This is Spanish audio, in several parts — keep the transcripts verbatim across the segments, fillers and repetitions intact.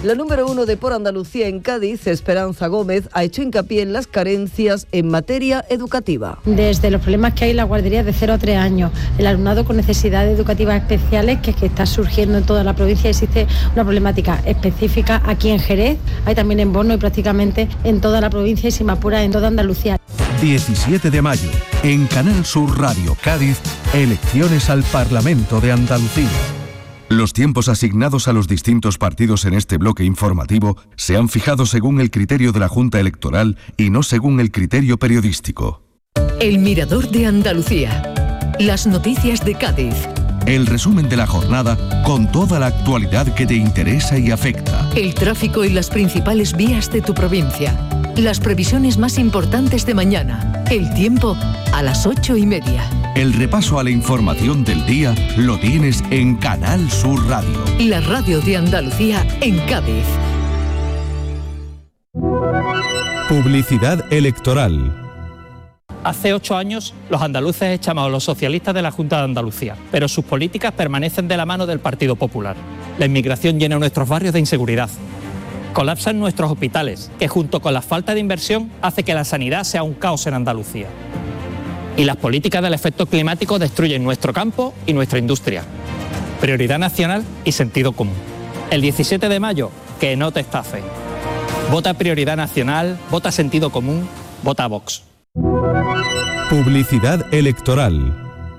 La número uno de Por Andalucía en Cádiz, Esperanza Gómez, ha hecho hincapié en las carencias en materia educativa. Desde los problemas que hay en las guarderías de cero a tres años, el alumnado con necesidades educativas especiales que, que está surgiendo en toda la provincia, existe una problemática específica aquí en Jerez, hay también en Borno y prácticamente en toda la provincia y, si me apura, en toda Andalucía. diecisiete de mayo, en Canal Sur Radio Cádiz, elecciones al Parlamento de Andalucía. Los tiempos asignados a los distintos partidos en este bloque informativo se han fijado según el criterio de la Junta Electoral y no según el criterio periodístico. El Mirador de Andalucía. Las noticias de Cádiz. El resumen de la jornada con toda la actualidad que te interesa y afecta. El tráfico y las principales vías de tu provincia. Las previsiones más importantes de mañana. El tiempo a las ocho y media. El repaso a la información del día lo tienes en Canal Sur Radio. La radio de Andalucía en Cádiz. Publicidad electoral. Hace ocho años los andaluces echamos a los socialistas de la Junta de Andalucía, pero sus políticas permanecen de la mano del Partido Popular. La inmigración llena nuestros barrios de inseguridad. Colapsan nuestros hospitales, que junto con la falta de inversión hace que la sanidad sea un caos en Andalucía. Y las políticas del efecto climático destruyen nuestro campo y nuestra industria. Prioridad nacional y sentido común. El diecisiete de mayo, que no te estafe. Vota Prioridad Nacional, vota Sentido Común, vota Vox. Publicidad electoral.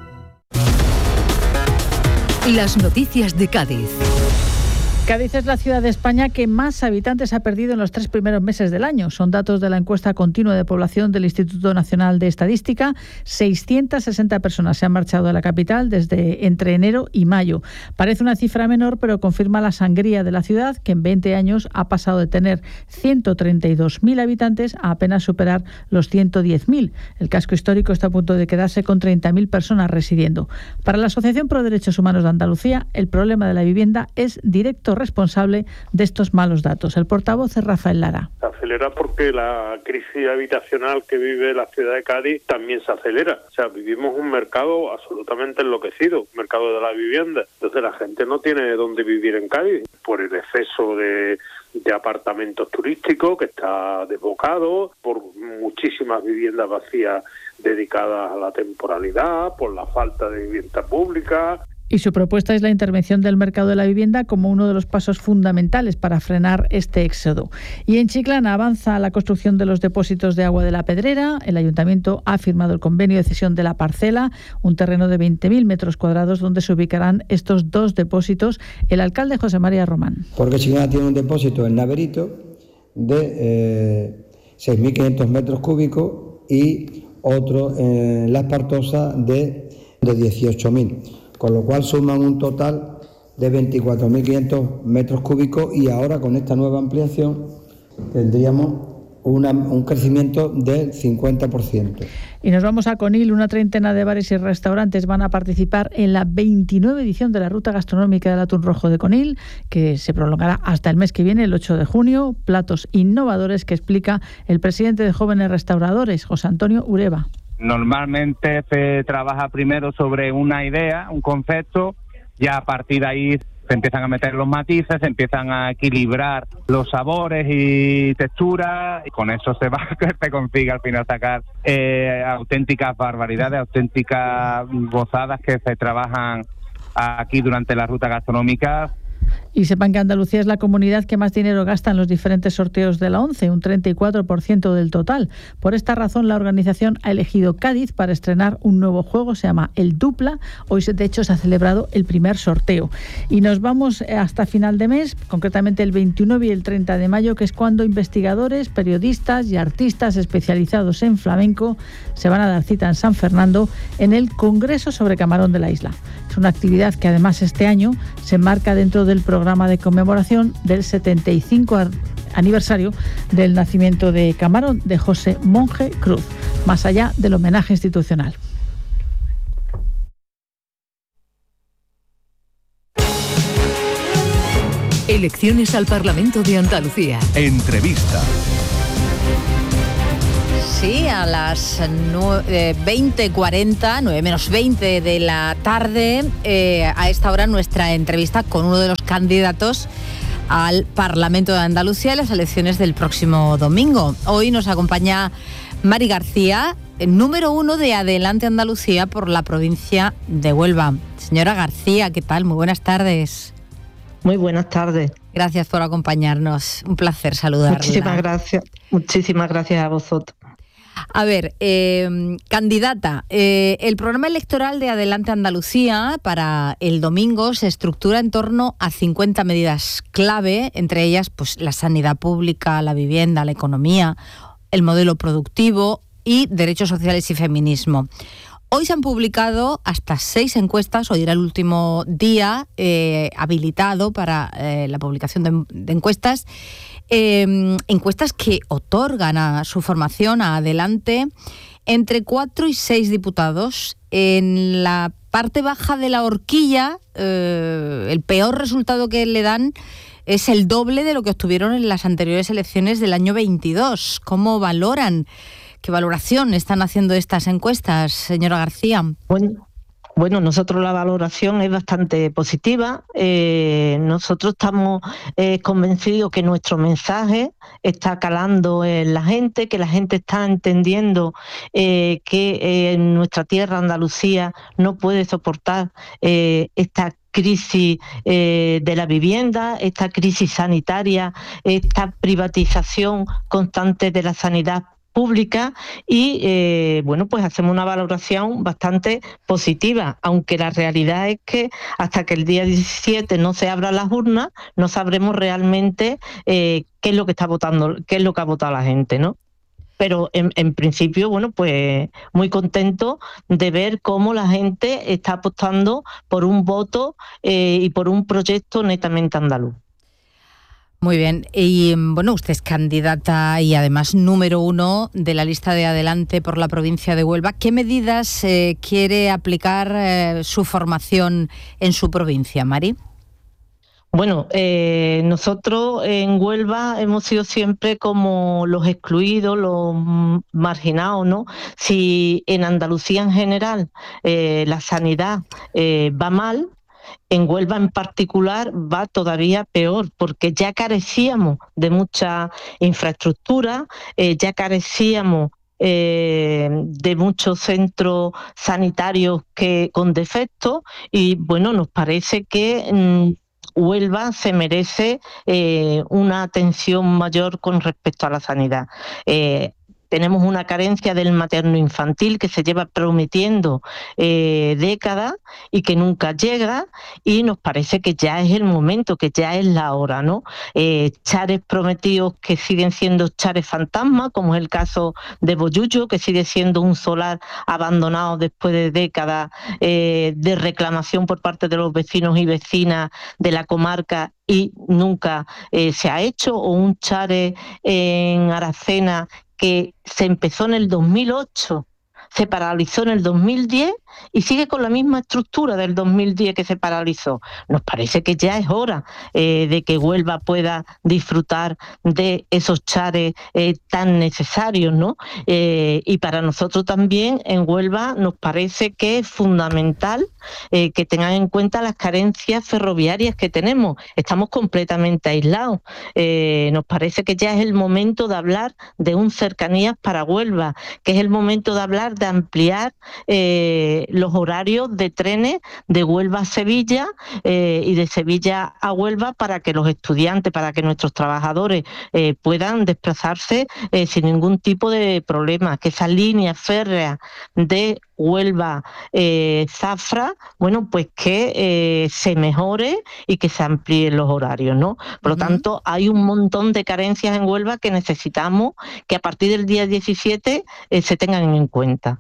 Las noticias de Cádiz. Cádiz es la ciudad de España que más habitantes ha perdido en los tres primeros meses del año. Son datos de la encuesta continua de población del Instituto Nacional de Estadística. seiscientas sesenta personas se han marchado de la capital desde entre enero y mayo. Parece una cifra menor, pero confirma la sangría de la ciudad, que en veinte años ha pasado de tener ciento treinta y dos mil habitantes a apenas superar los ciento diez mil. El casco histórico está a punto de quedarse con treinta mil personas residiendo. Para la Asociación Pro Derechos Humanos de Andalucía, el problema de la vivienda es directo responsable de estos malos datos. El portavoz es Rafael Lara. Se acelera porque la crisis habitacional que vive la ciudad de Cádiz también se acelera. O sea, vivimos un mercado absolutamente enloquecido, un mercado de la vivienda. Entonces la gente no tiene dónde vivir en Cádiz por el exceso de, de apartamentos turísticos que está desbocado, por muchísimas viviendas vacías dedicadas a la temporalidad, por la falta de vivienda pública. Y su propuesta es la intervención del mercado de la vivienda como uno de los pasos fundamentales para frenar este éxodo. Y en Chiclana avanza la construcción de los depósitos de agua de la Pedrera. El ayuntamiento ha firmado el convenio de cesión de la parcela, un terreno de veinte mil metros cuadrados donde se ubicarán estos dos depósitos. El alcalde José María Román. Porque Chiclana tiene un depósito en Naverito de eh, seis mil quinientos metros cúbicos y otro en La Espartosa de, de dieciocho mil. Con lo cual suman un total de veinticuatro mil quinientos metros cúbicos y ahora con esta nueva ampliación tendríamos una, un crecimiento del cincuenta por ciento. Y nos vamos a Conil. Una treintena de bares y restaurantes van a participar en la veintinueva edición de la Ruta Gastronómica del Atún Rojo de Conil, que se prolongará hasta el mes que viene, el ocho de junio. Platos innovadores que explica el presidente de Jóvenes Restauradores, José Antonio Ureva. Normalmente se trabaja primero sobre una idea, un concepto, ya a partir de ahí se empiezan a meter los matices, se empiezan a equilibrar los sabores y texturas, y con eso se va se consigue al final sacar eh, auténticas barbaridades, auténticas gozadas que se trabajan aquí durante la ruta gastronómica. Y sepan que Andalucía es la comunidad que más dinero gasta en los diferentes sorteos de la ONCE, un treinta y cuatro por ciento del total. Por esta razón, la organización ha elegido Cádiz para estrenar un nuevo juego, se llama el Dupla. Hoy, de hecho, se ha celebrado el primer sorteo. Y nos vamos hasta final de mes, concretamente el veintinueve y el treinta de mayo, que es cuando investigadores, periodistas y artistas especializados en flamenco se van a dar cita en San Fernando en el Congreso sobre Camarón de la Isla. Es una actividad que además este año se enmarca dentro del programa de conmemoración del setenta y cinco aniversario del nacimiento de Camarón, de José Monje Cruz, más allá del homenaje institucional. Elecciones al Parlamento de Andalucía. Entrevista. Sí, a las veinte cuarenta, nueve menos veinte de la tarde, eh, a esta hora nuestra entrevista con uno de los candidatos al Parlamento de Andalucía en las elecciones del próximo domingo. Hoy nos acompaña Mari García, número uno de Adelante Andalucía por la provincia de Huelva. Señora García, ¿qué tal? Muy buenas tardes. Muy buenas tardes. Gracias por acompañarnos. Un placer saludarla. Muchísimas gracias. Muchísimas gracias a vosotros. A ver, eh, candidata, eh, el programa electoral de Adelante Andalucía para el domingo se estructura en torno a cincuenta medidas clave, entre ellas pues, la sanidad pública, la vivienda, la economía, el modelo productivo y derechos sociales y feminismo. Hoy se han publicado hasta seis encuestas, hoy era el último día eh, habilitado para eh, la publicación de, de encuestas, eh, encuestas que otorgan a su formación, a Adelante, entre cuatro y seis diputados. En la parte baja de la horquilla, eh, el peor resultado que le dan es el doble de lo que obtuvieron en las anteriores elecciones del año veintidós. ¿Cómo valoran? ¿Qué valoración están haciendo estas encuestas, señora García? Bueno, bueno nosotros la valoración es bastante positiva. Eh, nosotros estamos eh, convencidos que nuestro mensaje está calando en la gente, que la gente está entendiendo eh, que eh, en nuestra tierra, Andalucía, no puede soportar eh, esta crisis eh, de la vivienda, esta crisis sanitaria, esta privatización constante de la sanidad pública y eh, bueno, pues hacemos una valoración bastante positiva, aunque la realidad es que hasta que el día diecisiete no se abran las urnas, no sabremos realmente eh, qué es lo que está votando, qué es lo que ha votado la gente, ¿no? Pero en, en principio, bueno, pues muy contento de ver cómo la gente está apostando por un voto eh, y por un proyecto netamente andaluz. Muy bien. Y bueno, usted es candidata y además número uno de la lista de Adelante por la provincia de Huelva. ¿Qué medidas eh, quiere aplicar eh, su formación en su provincia, Mari? Bueno, eh, nosotros en Huelva hemos sido siempre como los excluidos, los marginados, ¿no? Si en Andalucía en general eh, la sanidad eh, va mal, en Huelva en particular va todavía peor, porque ya carecíamos de mucha infraestructura, eh, ya carecíamos eh, de muchos centros sanitarios que con defectos y bueno, nos parece que mmm, Huelva se merece eh, una atención mayor con respecto a la sanidad. Eh, Tenemos una carencia del materno-infantil que se lleva prometiendo eh, décadas y que nunca llega y nos parece que ya es el momento, que ya es la hora, ¿no? Eh, chares prometidos que siguen siendo chares fantasmas, como es el caso de Bollullo, que sigue siendo un solar abandonado después de décadas eh, de reclamación por parte de los vecinos y vecinas de la comarca y nunca eh, se ha hecho, o un chare en Aracena que se empezó en el dos mil ocho, se paralizó en el dos mil diez y sigue con la misma estructura del dos mil diez que se paralizó. Nos parece que ya es hora eh, de que Huelva pueda disfrutar de esos chares eh, tan necesarios, ¿no? Eh, y para nosotros también en Huelva nos parece que es fundamental eh, que tengan en cuenta las carencias ferroviarias que tenemos. Estamos completamente aislados. Eh, nos parece que ya es el momento de hablar de un cercanías para Huelva, que es el momento de hablar de ampliar eh, los horarios de trenes de Huelva a Sevilla eh, y de Sevilla a Huelva para que los estudiantes, para que nuestros trabajadores eh, puedan desplazarse eh, sin ningún tipo de problema, que esa línea férrea de Huelva eh, Zafra, bueno, pues que eh, se mejore y que se amplíen los horarios, ¿no? Por lo uh-huh. tanto, hay un montón de carencias en Huelva que necesitamos que a partir del día diecisiete eh, se tengan en cuenta.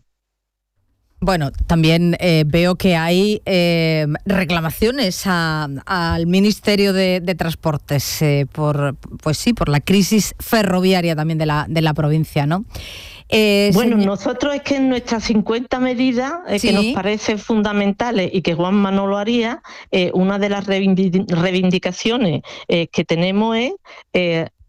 Bueno, también eh, veo que hay eh, reclamaciones a, al Ministerio de, de Transportes eh, por, pues sí, por la crisis ferroviaria también de la, de la provincia, ¿no? Eh, bueno, señor... nosotros es que en nuestras cincuenta medidas eh, ¿Sí? que nos parecen fundamentales y que Juanma no lo haría, eh, una de las reivindicaciones eh, que tenemos es eh,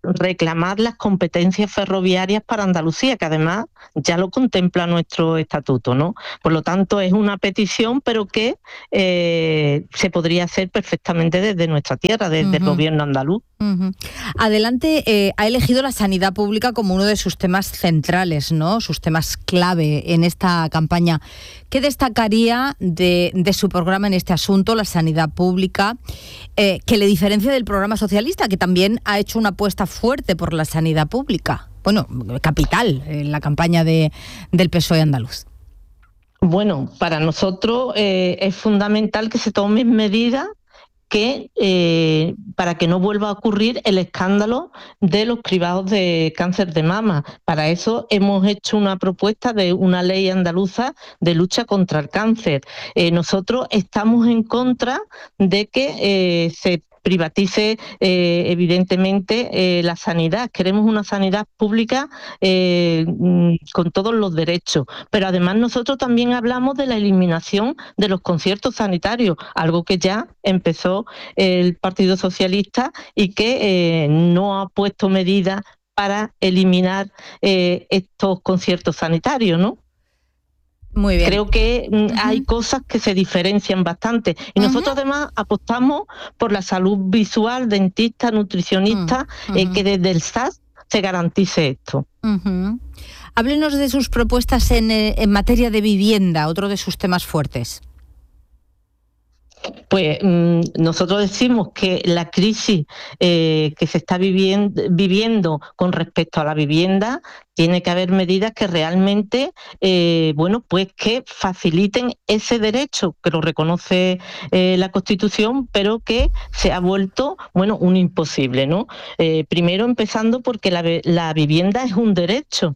reclamar las competencias ferroviarias para Andalucía, que además ya lo contempla nuestro estatuto, ¿no? Por lo tanto, es una petición, pero que eh, se podría hacer perfectamente desde nuestra tierra, desde uh-huh. el gobierno andaluz. Uh-huh. Adelante eh, ha elegido la sanidad pública como uno de sus temas centrales, ¿no? Sus temas clave en esta campaña. ¿Qué destacaría de, de su programa en este asunto, la sanidad pública, eh, que le diferencia del programa socialista, que también ha hecho una apuesta fuerte por la sanidad pública? Bueno, capital en la campaña de, del P S O E andaluz. Bueno, para nosotros eh, es fundamental que se tomen medidas que eh, para que no vuelva a ocurrir el escándalo de los cribados de cáncer de mama. Para eso hemos hecho una propuesta de una ley andaluza de lucha contra el cáncer. Eh, nosotros estamos en contra de que eh, se privatice eh, evidentemente eh, la sanidad. Queremos una sanidad pública eh, con todos los derechos, pero además nosotros también hablamos de la eliminación de los conciertos sanitarios, algo que ya empezó el Partido Socialista y que eh, no ha puesto medidas para eliminar eh, estos conciertos sanitarios, ¿no? Muy bien. Creo que uh-huh. hay cosas que se diferencian bastante. Y uh-huh. nosotros además apostamos por la salud visual, dentista, nutricionista, uh-huh. eh, que desde el S A S se garantice esto. Uh-huh. Háblenos de sus propuestas en, en materia de vivienda, otro de sus temas fuertes. Pues mmm, nosotros decimos que la crisis eh, que se está viviendo, viviendo con respecto a la vivienda, tiene que haber medidas que realmente, eh, bueno, pues que faciliten ese derecho que lo reconoce eh, la Constitución, pero que se ha vuelto, bueno, un imposible, ¿no? Eh, primero empezando porque la, la vivienda es un derecho,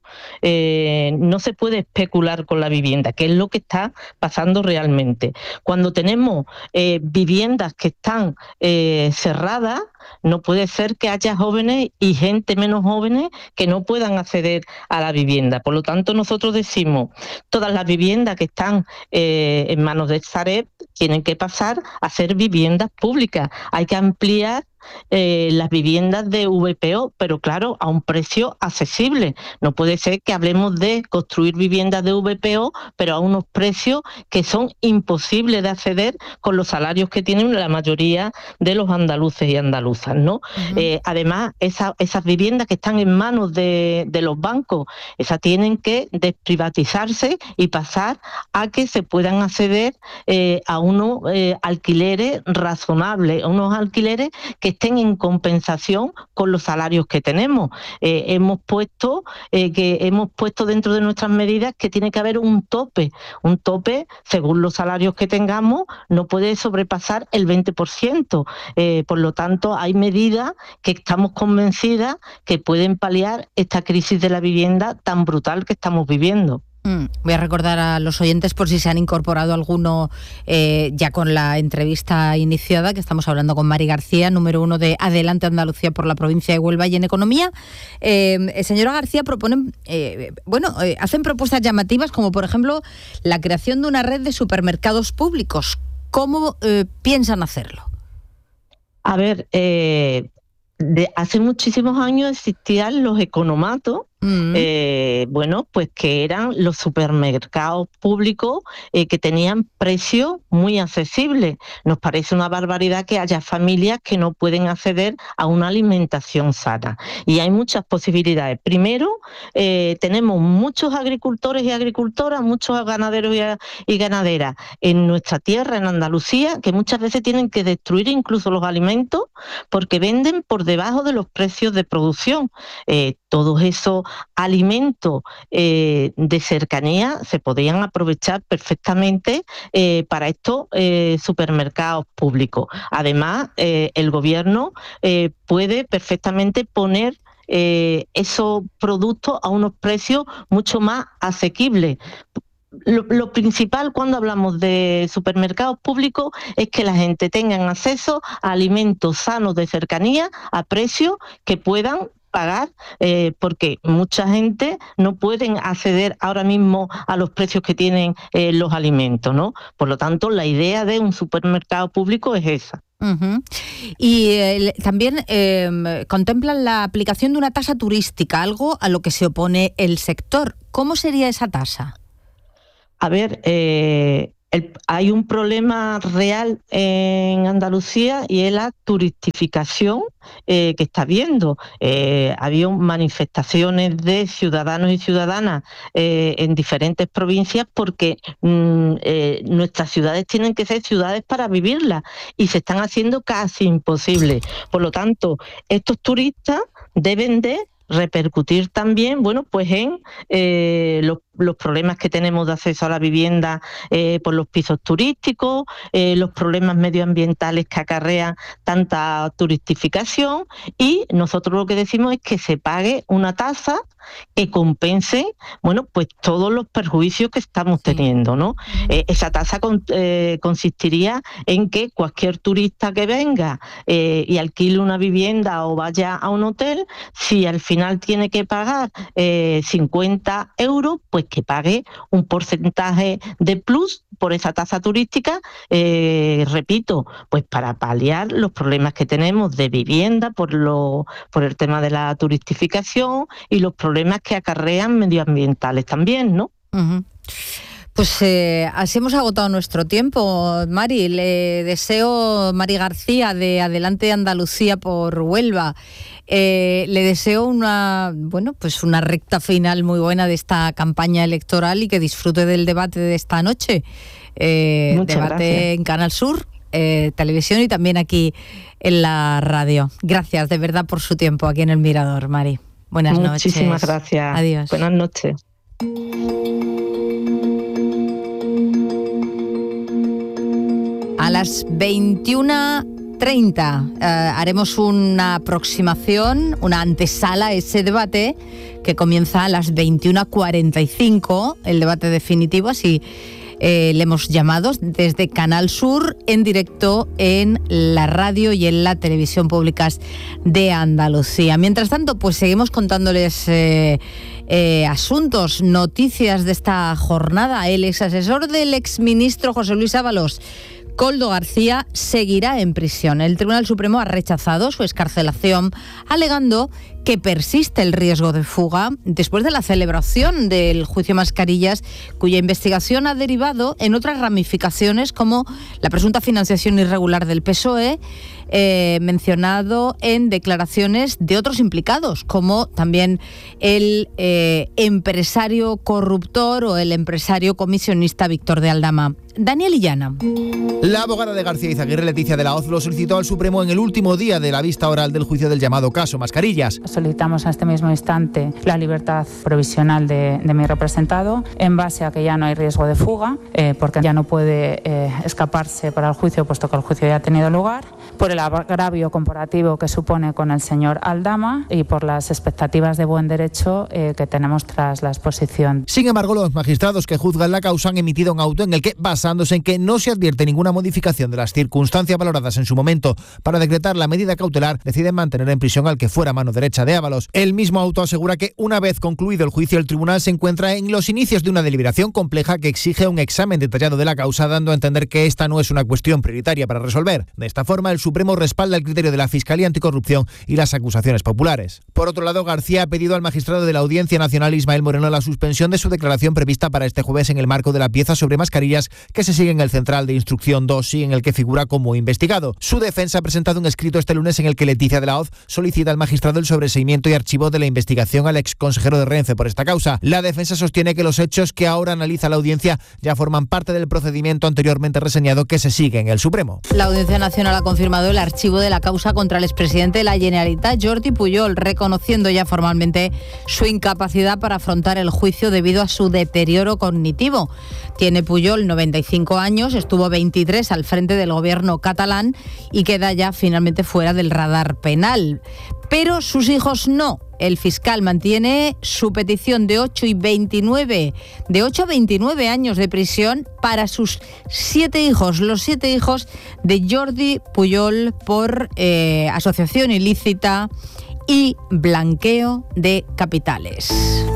eh, no se puede especular con la vivienda, que es lo que está pasando realmente. Cuando tenemos eh, viviendas que están eh, cerradas, no puede ser que haya jóvenes y gente menos jóvenes que no puedan acceder a la vivienda. Por lo tanto, nosotros decimos, todas las viviendas que están eh, en manos de Sareb tienen que pasar a ser viviendas públicas. Hay que ampliar Eh, las viviendas de V P O, pero claro, a un precio accesible. No puede ser que hablemos de construir viviendas de V P O, pero a unos precios que son imposibles de acceder con los salarios que tienen la mayoría de los andaluces y andaluzas, ¿no? Uh-huh. Eh, además, esa, esas viviendas que están en manos de, de los bancos, esas tienen que desprivatizarse y pasar a que se puedan acceder eh, a unos eh, alquileres razonables, a unos alquileres que estén en compensación con los salarios que tenemos. Eh, hemos puesto eh, que hemos puesto dentro de nuestras medidas que tiene que haber un tope, un tope según los salarios que tengamos, no puede sobrepasar el veinte por ciento. Eh, por lo tanto, hay medidas que estamos convencidas que pueden paliar esta crisis de la vivienda tan brutal que estamos viviendo. Mm, voy a recordar a los oyentes, por si se han incorporado alguno eh, ya con la entrevista iniciada, que estamos hablando con Mari García, número uno de Adelante Andalucía por la provincia de Huelva y en economía. Eh, señora García, proponen, eh, bueno, eh, hacen propuestas llamativas como por ejemplo la creación de una red de supermercados públicos. ¿Cómo eh, piensan hacerlo? A ver, eh, de hace muchísimos años existían los economatos. Mm. Eh, bueno, pues que eran los supermercados públicos eh, que tenían precios muy accesibles. Nos parece una barbaridad que haya familias que no pueden acceder a una alimentación sana. Y hay muchas posibilidades. Primero, eh, tenemos muchos agricultores y agricultoras, muchos ganaderos y, y ganaderas en nuestra tierra, en Andalucía, que muchas veces tienen que destruir incluso los alimentos porque venden por debajo de los precios de producción. Eh, todos esos alimentos eh, de cercanía se podían aprovechar perfectamente eh, para estos eh, supermercados públicos. Además, eh, el gobierno eh, puede perfectamente poner eh, esos productos a unos precios mucho más asequibles. Lo, lo principal cuando hablamos de supermercados públicos es que la gente tenga acceso a alimentos sanos de cercanía a precios que puedan pagar, eh, porque mucha gente no pueden acceder ahora mismo a los precios que tienen eh, los alimentos, ¿no? Por lo tanto, la idea de un supermercado público es esa. Uh-huh. Y eh, también eh, contemplan la aplicación de una tasa turística, algo a lo que se opone el sector. ¿Cómo sería esa tasa? A ver, eh, el, hay un problema real en Andalucía y es la turistificación eh, que está habiendo. Eh, había manifestaciones de ciudadanos y ciudadanas eh, en diferentes provincias porque mm, eh, nuestras ciudades tienen que ser ciudades para vivirlas y se están haciendo casi imposibles. Por lo tanto, estos turistas deben de repercutir también, bueno, pues en eh, los, los problemas que tenemos de acceso a la vivienda eh, por los pisos turísticos, eh, los problemas medioambientales que acarrea tanta turistificación, y nosotros lo que decimos es que se pague una tasa que compense, bueno, pues todos los perjuicios que estamos teniendo, ¿no? Uh-huh. Eh, esa tasa con, eh, consistiría en que cualquier turista que venga eh, y alquile una vivienda o vaya a un hotel, si al final tiene que pagar eh, cincuenta euros, pues que pague un porcentaje de plus por esa tasa turística, eh, repito, pues para paliar los problemas que tenemos de vivienda por, lo, por el tema de la turistificación y los problemas problemas que acarrean medioambientales también, ¿no? Uh-huh. Pues eh, así hemos agotado nuestro tiempo, Mari. Le deseo, Mari García, de Adelante Andalucía por Huelva, eh, le deseo una, bueno, pues una recta final muy buena de esta campaña electoral y que disfrute del debate de esta noche. Eh, Muchas debate gracias. En Canal Sur, eh, Televisión y también aquí en la radio. Gracias de verdad por su tiempo aquí en El Mirador, Mari. Buenas noches. Muchísimas gracias. Adiós. Buenas noches. A las veintiuna treinta eh, haremos una aproximación, una antesala a ese debate que comienza a las veintiuna cuarenta y cinco, el debate definitivo, así eh, le hemos llamado desde Canal Sur en directo en la radio y en la televisión públicas de Andalucía. Mientras tanto, pues seguimos contándoles eh, eh, asuntos, noticias de esta jornada. El exasesor del exministro José Luis Ábalos, Koldo García, seguirá en prisión. El Tribunal Supremo ha rechazado su excarcelación, alegando que persiste el riesgo de fuga después de la celebración del juicio Mascarillas, cuya investigación ha derivado en otras ramificaciones como la presunta financiación irregular del P S O E, eh, mencionado en declaraciones de otros implicados, como también el eh, empresario corruptor o el empresario comisionista Víctor de Aldama. Daniel Illana. La abogada de García Izaguirre, Leticia de la Hoz, lo solicitó al Supremo en el último día de la vista oral del juicio del llamado caso Mascarillas. Solicitamos a este mismo instante la libertad provisional de, de mi representado en base a que ya no hay riesgo de fuga, eh, porque ya no puede eh, escaparse para el juicio, puesto que el juicio ya ha tenido lugar, por el agravio comparativo que supone con el señor Aldama y por las expectativas de buen derecho eh, que tenemos tras la exposición. Sin embargo, los magistrados que juzgan la causa han emitido un auto en el que, basándose en que no se advierte ninguna modificación de las circunstancias valoradas en su momento para decretar la medida cautelar, deciden mantener en prisión al que fuera mano derecha de Ábalos. El mismo auto asegura que, una vez concluido el juicio, el tribunal se encuentra en los inicios de una deliberación compleja que exige un examen detallado de la causa, dando a entender que esta no es una cuestión prioritaria para resolver. De esta forma, el Supremo respalda el criterio de la Fiscalía Anticorrupción y las acusaciones populares. Por otro lado, García ha pedido al magistrado de la Audiencia Nacional, Ismael Moreno, la suspensión de su declaración prevista para este jueves en el marco de la pieza sobre mascarillas que se sigue en el Central de Instrucción dos y en el que figura como investigado. Su defensa ha presentado un escrito este lunes en el que Leticia de la Hoz solicita al magistrado el sobreseimiento y archivo de la investigación al exconsejero de Renfe por esta causa. La defensa sostiene que los hechos que ahora analiza la audiencia ya forman parte del procedimiento anteriormente reseñado que se sigue en el Supremo. La Audiencia Nacional ha confirmado el archivo de la causa contra el expresidente de la Generalitat, Jordi Pujol, reconociendo ya formalmente su incapacidad para afrontar el juicio debido a su deterioro cognitivo. Tiene Pujol noventa y cinco años, estuvo veintitrés al frente del gobierno catalán y queda ya finalmente fuera del radar penal. Pero sus hijos no. El fiscal mantiene su petición de ocho y veintinueve, de ocho a veintinueve años de prisión para sus siete hijos, los siete hijos de Jordi Pujol por eh, asociación ilícita y blanqueo de capitales.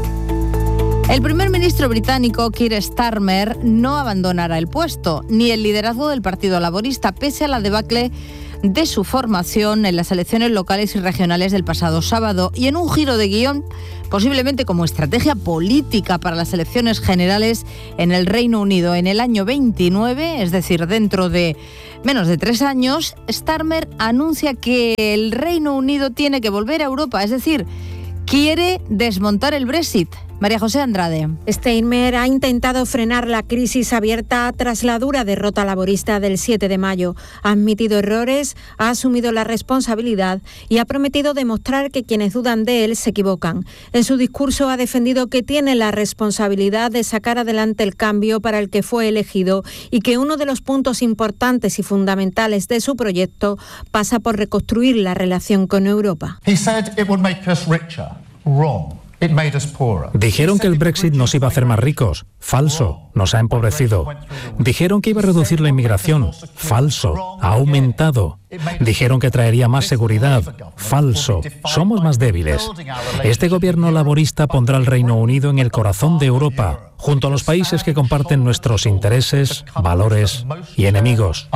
El primer ministro británico, Keir Starmer, no abandonará el puesto, ni el liderazgo del Partido Laborista, pese a la debacle de su formación en las elecciones locales y regionales del pasado sábado y en un giro de guión, posiblemente como estrategia política para las elecciones generales en el Reino Unido en el año veintinueve, es decir, dentro de menos de tres años, Starmer anuncia que el Reino Unido tiene que volver a Europa, es decir, quiere desmontar el Brexit. María José Andrade. Starmer ha intentado frenar la crisis abierta tras la dura derrota laborista del siete de mayo. Ha admitido errores, ha asumido la responsabilidad y ha prometido demostrar que quienes dudan de él se equivocan. En su discurso ha defendido que tiene la responsabilidad de sacar adelante el cambio para el que fue elegido y que uno de los puntos importantes y fundamentales de su proyecto pasa por reconstruir la relación con Europa. He said it would make us richer. Wrong. Dijeron que el Brexit nos iba a hacer más ricos. Falso, nos ha empobrecido. Dijeron que iba a reducir la inmigración. Falso, ha aumentado. Dijeron que traería más seguridad. Falso, somos más débiles. Este gobierno laborista pondrá al Reino Unido en el corazón de Europa, junto a los países que comparten nuestros intereses, valores y enemigos.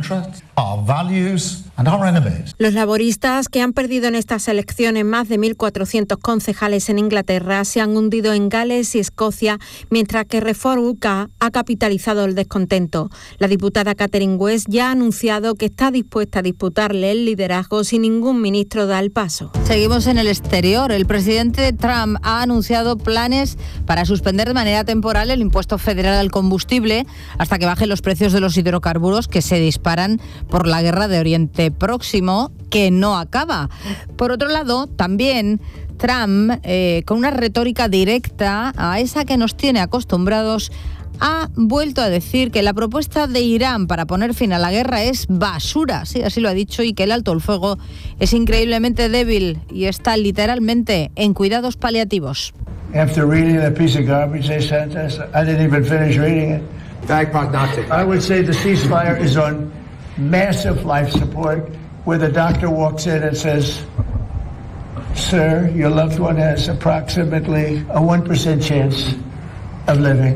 Los laboristas, que han perdido en estas elecciones más de mil cuatrocientos concejales en Inglaterra, se han hundido en Gales y Escocia, mientras que Reform U K ha capitalizado el descontento. La diputada Catherine West ya ha anunciado que está dispuesta a disputarle el liderazgo si ningún ministro da el paso. Seguimos en el exterior. El presidente Trump ha anunciado planes para suspender de manera temporal el impuesto federal al combustible hasta que bajen los precios de los hidrocarburos, que se disparan por la guerra de Oriente Próximo, que no acaba. Por otro lado, también Trump, eh, con una retórica directa a esa que nos tiene acostumbrados, ha vuelto a decir que la propuesta de Irán para poner fin a la guerra es basura, sí, así lo ha dicho, y que el alto el fuego es increíblemente débil y está literalmente en cuidados paliativos. After reading the piece of garbage they sent us, I didn't even finish reading it. I would say the ceasefire is on massive life support, where the doctor walks in and says, "Sir, your loved one has approximately a one percent chance of living."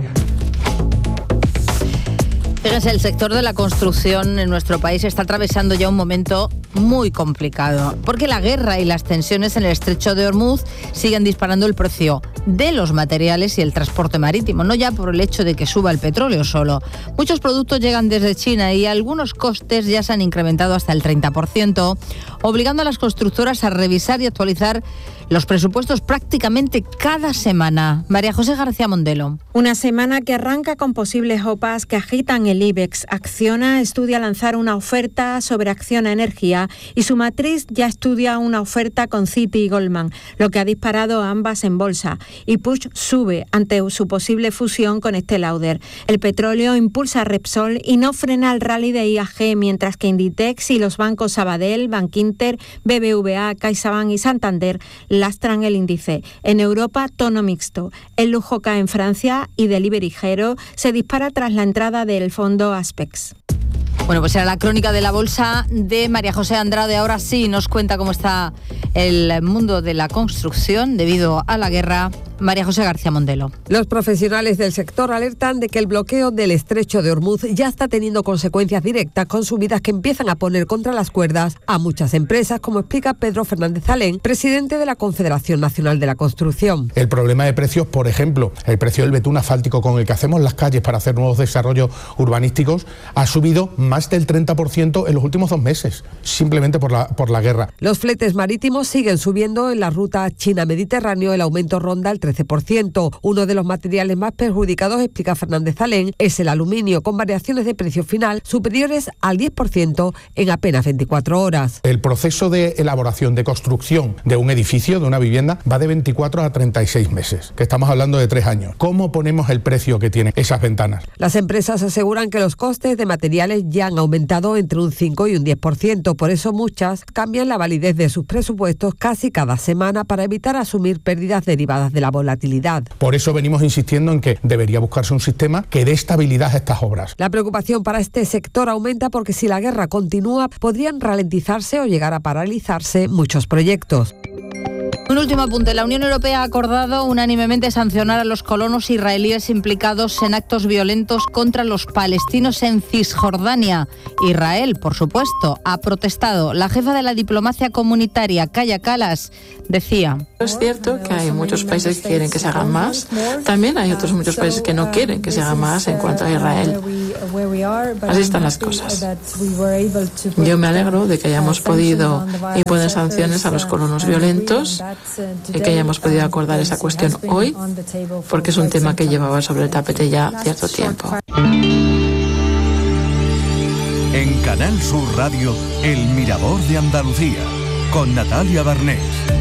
Fíjense, el sector de la construcción en nuestro país está atravesando ya un momento muy complicado, porque la guerra y las tensiones en el estrecho de Hormuz siguen disparando el precio de los materiales y el transporte marítimo, no ya por el hecho de que suba el petróleo solo. Muchos productos llegan desde China y algunos costes ya se han incrementado hasta el treinta por ciento, obligando a las constructoras a revisar y actualizar los presupuestos prácticamente cada semana. María José García Mondelo. Una semana que arranca con posibles OPAs que agitan el IBEX. Acciona estudia lanzar una oferta sobre Acciona Energía y su matriz ya estudia una oferta con Citi y Goldman, lo que ha disparado a ambas en bolsa. Y Puig sube ante su posible fusión con Estée Lauder. El petróleo impulsa a Repsol y no frena el rally de I A G, mientras que Inditex y los bancos Sabadell, Bankinter, B B V A, CaixaBank y Santander lastran el índice. En Europa, tono mixto. El lujo cae en Francia y Delivery Hero se dispara tras la entrada del fondo Aspex. Bueno, pues era la crónica de la bolsa de María José Andrade. Ahora sí nos cuenta cómo está el mundo de la construcción debido a la guerra. María José García Mondelo. Los profesionales del sector alertan de que el bloqueo del estrecho de Hormuz ya está teniendo consecuencias directas, con subidas que empiezan a poner contra las cuerdas a muchas empresas, como explica Pedro Fernández Alén, presidente de la Confederación Nacional de la Construcción. El problema de precios, por ejemplo, el precio del betún asfáltico con el que hacemos las calles para hacer nuevos desarrollos urbanísticos, ha subido más del treinta por ciento en los últimos dos meses, simplemente por la, por la guerra. Los fletes marítimos siguen subiendo. En la ruta China-Mediterráneo el aumento ronda el trece por ciento. Uno de los materiales más perjudicados, explica Fernández Alén, es el aluminio, con variaciones de precio final superiores al diez por ciento en apenas veinticuatro horas. El proceso de elaboración, de construcción de un edificio, de una vivienda, va de veinticuatro a treinta y seis meses, que estamos hablando de tres años. ¿Cómo ponemos el precio que tienen esas ventanas? Las empresas aseguran que los costes de materiales ya han aumentado entre un cinco y un diez por ciento. Por eso muchas cambian la validez de sus presupuestos casi cada semana para evitar asumir pérdidas derivadas de la volatilidad. Por eso venimos insistiendo en que debería buscarse un sistema que dé estabilidad a estas obras. La preocupación para este sector aumenta porque si la guerra continúa podrían ralentizarse o llegar a paralizarse muchos proyectos. Un último apunte. La Unión Europea ha acordado unánimemente sancionar a los colonos israelíes implicados en actos violentos contra los palestinos en Cisjordania. Israel, por supuesto, ha protestado. La jefa de la diplomacia comunitaria, Kaja Kallas, decía: es cierto que hay muchos países que quieren que se haga más. También hay otros muchos países que no quieren que se haga más en cuanto a Israel. Así están las cosas. Yo me alegro de que hayamos podido imponer sanciones a los colonos violentos y que hayamos podido acordar esa cuestión hoy, porque es un tema que llevaba sobre el tapete ya cierto tiempo. En Canal Sur Radio, El Mirador de Andalucía, con Natalia Barnés.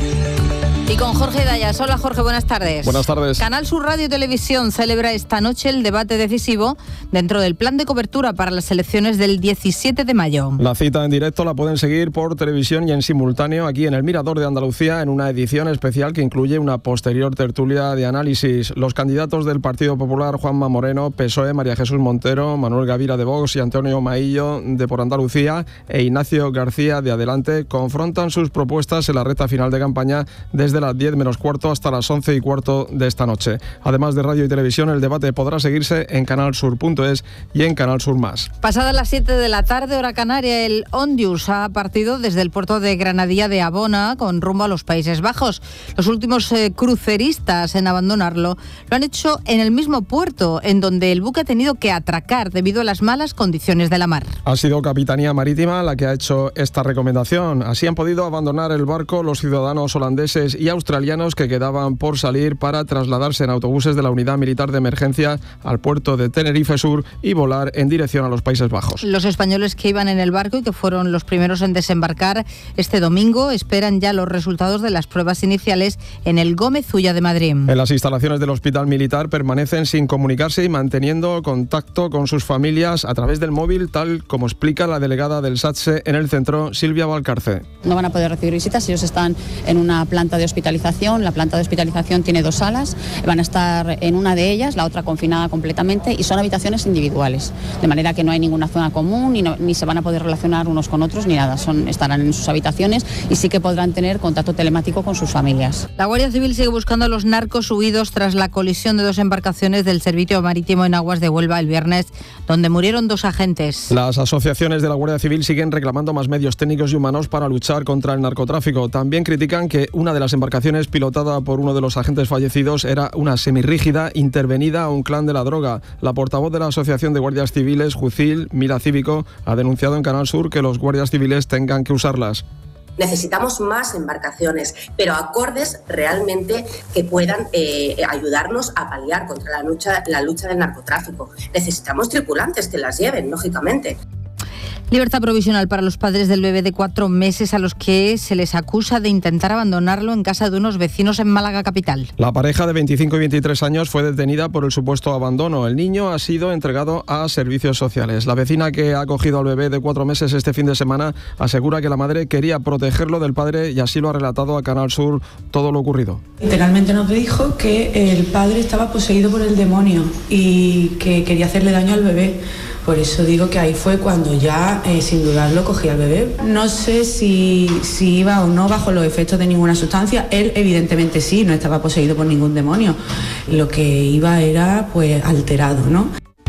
Y con Jorge Dayas. Hola Jorge, buenas tardes. Buenas tardes. Canal Sur Radio y Televisión celebra esta noche el debate decisivo dentro del plan de cobertura para las elecciones del diecisiete de mayo. La cita en directo la pueden seguir por televisión y en simultáneo aquí en El Mirador de Andalucía, en una edición especial que incluye una posterior tertulia de análisis. Los candidatos del Partido Popular, Juanma Moreno, P S O E, María Jesús Montero, Manuel Gavira de Vox y Antonio Maillo de Por Andalucía e Ignacio García de Adelante confrontan sus propuestas en la recta final de campaña desde las diez menos cuarto hasta las once y cuarto de esta noche. Además de radio y televisión, el debate podrá seguirse en canal sur punto es y en Canal Sur Más. Pasadas las siete de la tarde, hora canaria, el Ondius ha partido desde el puerto de Granadilla de Abona con rumbo a los Países Bajos. Los últimos eh, cruceristas en abandonarlo lo han hecho en el mismo puerto, en donde el buque ha tenido que atracar debido a las malas condiciones de la mar. Ha sido Capitanía Marítima la que ha hecho esta recomendación. Así han podido abandonar el barco los ciudadanos holandeses y australianos que quedaban por salir para trasladarse en autobuses de la Unidad Militar de Emergencia al puerto de Tenerife Sur y volar en dirección a los Países Bajos. Los españoles que iban en el barco y que fueron los primeros en desembarcar este domingo esperan ya los resultados de las pruebas iniciales en el Gómez Ulla de Madrid. En las instalaciones del Hospital Militar permanecen sin comunicarse y manteniendo contacto con sus familias a través del móvil, tal como explica la delegada del SATSE en el centro, Silvia Valcarce. No van a poder recibir visitas, ellos están en una planta de hospitalización. La planta de hospitalización tiene dos salas, van a estar en una de ellas, la otra confinada completamente, y son habitaciones individuales, de manera que no hay ninguna zona común, ni, no, ni se van a poder relacionar unos con otros, ni nada, son, estarán en sus habitaciones y sí que podrán tener contacto telemático con sus familias. La Guardia Civil sigue buscando a los narcos huidos tras la colisión de dos embarcaciones del Servicio Marítimo en aguas de Huelva el viernes, donde murieron dos agentes. Las asociaciones de la Guardia Civil siguen reclamando más medios técnicos y humanos para luchar contra el narcotráfico. También critican que una de las embarcaciones pilotada por uno de los agentes fallecidos era una semirrígida intervenida a un clan de la droga. La portavoz de la Asociación de Guardias Civiles, Jucil Mira Cívico, ha denunciado en Canal Sur que los guardias civiles tengan que usarlas. Necesitamos más embarcaciones, pero acordes realmente que puedan eh, ayudarnos a paliar contra la lucha, la lucha del narcotráfico. Necesitamos tripulantes que las lleven, lógicamente. Libertad provisional para los padres del bebé de cuatro meses a los que se les acusa de intentar abandonarlo en casa de unos vecinos en Málaga capital. La pareja de veinticinco y veintitrés años fue detenida por el supuesto abandono. El niño ha sido entregado a servicios sociales. La vecina que ha acogido al bebé de cuatro meses este fin de semana asegura que la madre quería protegerlo del padre y así lo ha relatado a Canal Sur todo lo ocurrido. Literalmente nos dijo que el padre estaba poseído por el demonio y que quería hacerle daño al bebé. Por eso digo que ahí fue cuando ya, eh, sin dudarlo, cogí al bebé. No sé si, si iba o no bajo los efectos de ninguna sustancia. Él, evidentemente, sí, no estaba poseído por ningún demonio. Lo que iba era, pues, alterado, ¿no?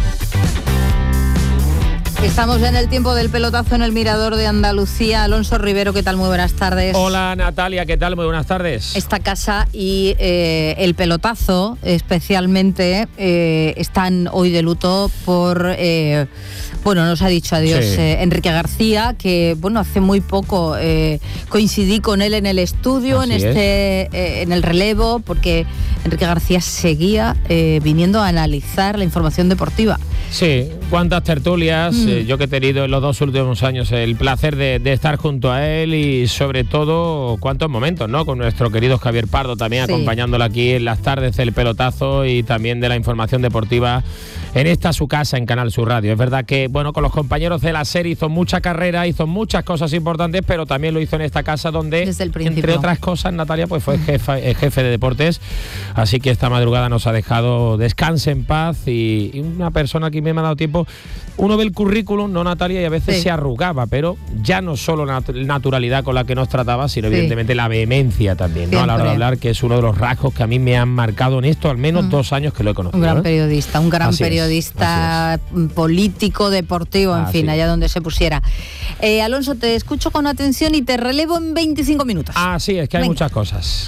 Estamos en el tiempo del pelotazo en el Mirador de Andalucía. Alonso Rivero, ¿qué tal? Muy buenas tardes. Hola Natalia, ¿qué tal? Muy buenas tardes. Esta casa y eh, el pelotazo especialmente eh, están hoy de luto por... Eh, bueno, nos ha dicho adiós sí. eh, Enrique García, que bueno, hace muy poco eh, coincidí con él en el estudio, Así en este eh, en el relevo, porque Enrique García seguía eh, viniendo a analizar la información deportiva. Sí, cuántas tertulias, mm. eh, yo que he tenido en los dos últimos años el placer de, de estar junto a él y sobre todo cuántos momentos, ¿no? Con nuestro querido Javier Pardo también sí. acompañándolo aquí en las tardes del pelotazo y también de la información deportiva en esta su casa en Canal Sur Radio. Es verdad que, bueno, con los compañeros de la serie hizo mucha carrera, hizo muchas cosas importantes, pero también lo hizo en esta casa donde, entre otras cosas, Natalia pues fue jefe, eh, jefe de deportes. Así que esta madrugada nos ha dejado descanse en paz y, y una persona que me ha dado tiempo. Uno ve el currículum, no, Natalia, y a veces sí. se arrugaba, pero ya no solo la nat- naturalidad con la que nos trataba, sino sí. evidentemente la vehemencia también, ¿no? A la hora de hablar, que es uno de los rasgos que a mí me han marcado en esto, al menos mm. dos años que lo he conocido. Un gran ¿eh? periodista, un gran así periodista, es, político, deportivo, en así fin, es. allá donde se pusiera. Eh, Alonso, te escucho con atención y te relevo en veinticinco minutos. Ah, sí, es que hay Venga. muchas cosas.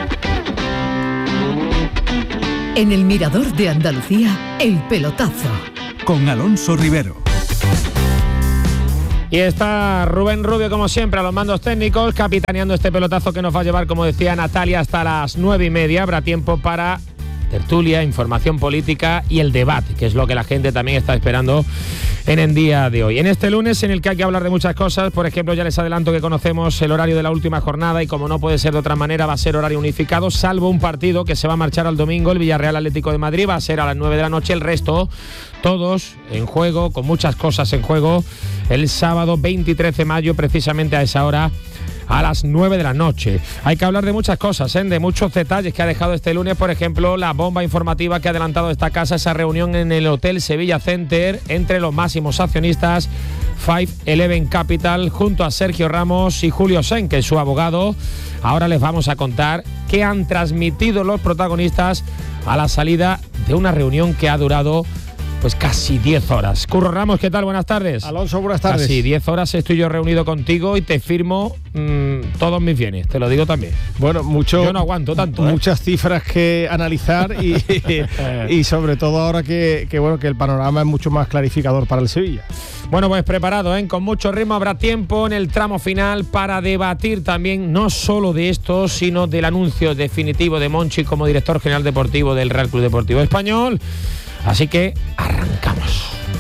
En el Mirador de Andalucía, el pelotazo. Con Alonso Rivero. Y está Rubén Rubio, como siempre, a los mandos técnicos, capitaneando este pelotazo que nos va a llevar, como decía Natalia, hasta las nueve y media. Habrá tiempo para tertulia, información política y el debate, que es lo que la gente también está esperando en el día de hoy. En este lunes, en el que hay que hablar de muchas cosas, por ejemplo, ya les adelanto que conocemos el horario de la última jornada y, como no puede ser de otra manera, va a ser horario unificado, salvo un partido que se va a marchar al domingo, el Villarreal Atlético de Madrid, va a ser a las nueve de la noche, el resto, todos en juego, con muchas cosas en juego, el sábado veintitrés de mayo, precisamente a esa hora, a las nueve de la noche. Hay que hablar de muchas cosas, ¿eh? de muchos detalles que ha dejado este lunes, por ejemplo, la bomba informativa que ha adelantado esta casa, esa reunión en el Hotel Sevilla Center entre los máximos accionistas cinco Eleven Capital, junto a Sergio Ramos y Julio Sen, que es su abogado. Ahora les vamos a contar qué han transmitido los protagonistas a la salida de una reunión que ha durado pues casi diez horas. Curro Ramos, ¿qué tal? Buenas tardes. Alonso, buenas tardes. Casi diez horas estoy yo reunido contigo y te firmo mmm, todos mis bienes, te lo digo también. Bueno, mucho, yo no aguanto tanto. Muchas ¿eh? cifras que analizar y, y sobre todo ahora que, que, bueno, que el panorama es mucho más clarificador para el Sevilla. Bueno, pues preparado, ¿eh? Con mucho ritmo. Habrá tiempo en el tramo final para debatir también no solo de esto, sino del anuncio definitivo de Monchi como director general deportivo del Real Club Deportivo Español. Así que arrancamos.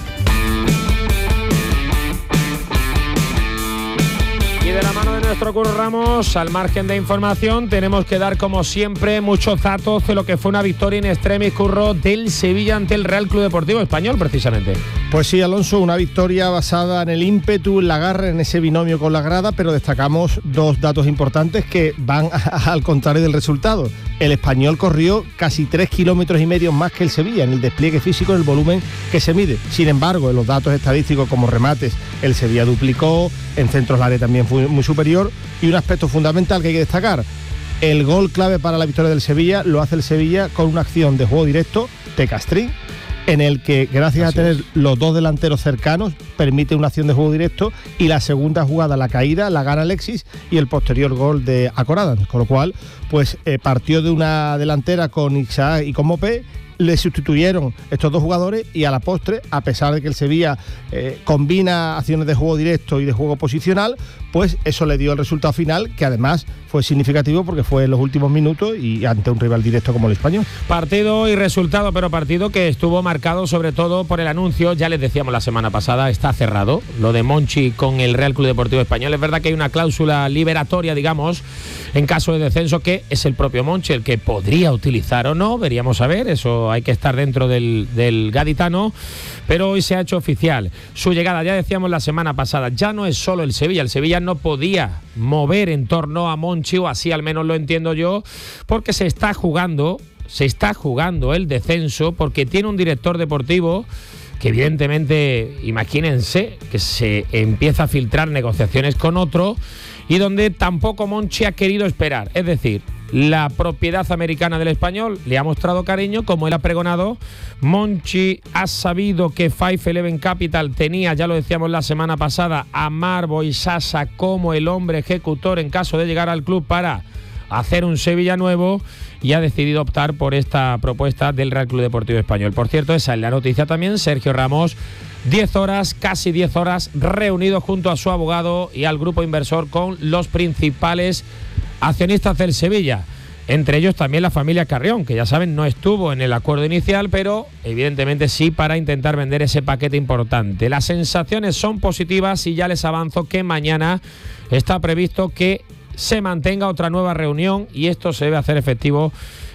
Y de la mano de nuestro Curro Ramos, al margen de información, tenemos que dar, como siempre, muchos datos de lo que fue una victoria in extremis, Curro, del Sevilla ante el Real Club Deportivo Español, precisamente. Pues sí, Alonso, una victoria basada en el ímpetu, en la garra, en ese binomio con la grada, pero destacamos dos datos importantes que van a, al contrario del resultado. El Español corrió casi tres kilómetros y medio más que el Sevilla en el despliegue físico, en el volumen que se mide. Sin embargo, en los datos estadísticos como remates, el Sevilla duplicó, en centros la área también fue muy superior, y un aspecto fundamental que hay que destacar: el gol clave para la victoria del Sevilla lo hace el Sevilla con una acción de juego directo de Castrín, en el que, gracias Así a tener es. los dos delanteros cercanos, permite una acción de juego directo, y la segunda jugada, la caída, la gana Alexis, y el posterior gol de Akoradan, con lo cual pues eh, partió de una delantera con Isaac y con Mopé, le sustituyeron estos dos jugadores y a la postre, a pesar de que el Sevilla eh, combina acciones de juego directo y de juego posicional, pues eso le dio el resultado final, que además fue significativo porque fue en los últimos minutos y ante un rival directo como el Español. Partido y resultado, pero partido que estuvo marcado sobre todo por el anuncio, ya les decíamos la semana pasada, está cerrado, lo de Monchi con el Real Club Deportivo Español. Es verdad que hay una cláusula liberatoria, digamos, en caso de descenso, que es el propio Monchi el que podría utilizar o no, veríamos a ver, eso hay que estar dentro del, del gaditano, pero hoy se ha hecho oficial su llegada. Ya decíamos la semana pasada, ya no es solo el Sevilla, el Sevilla no podía mover en torno a Monchi, o así al menos lo entiendo yo, porque se está jugando, se está jugando el descenso, porque tiene un director deportivo que evidentemente, imagínense, que se empieza a filtrar negociaciones con otro, y donde tampoco Monchi ha querido esperar, es decir, la propiedad americana del Español le ha mostrado cariño, como él ha pregonado. Monchi ha sabido que cinco Eleven Capital tenía, ya lo decíamos la semana pasada, a Marbo y Sasa como el hombre ejecutor en caso de llegar al club para hacer un Sevilla nuevo, y ha decidido optar por esta propuesta del Real Club Deportivo Español. Por cierto, esa es la noticia también. Sergio Ramos, diez horas, casi diez horas, reunido junto a su abogado y al grupo inversor con los principales accionistas del Sevilla, entre ellos también la familia Carrión, que ya saben no estuvo en el acuerdo inicial, pero evidentemente sí para intentar vender ese paquete importante. Las sensaciones son positivas y ya les avanzo que mañana está previsto que se mantenga otra nueva reunión, y esto se debe hacer efectivo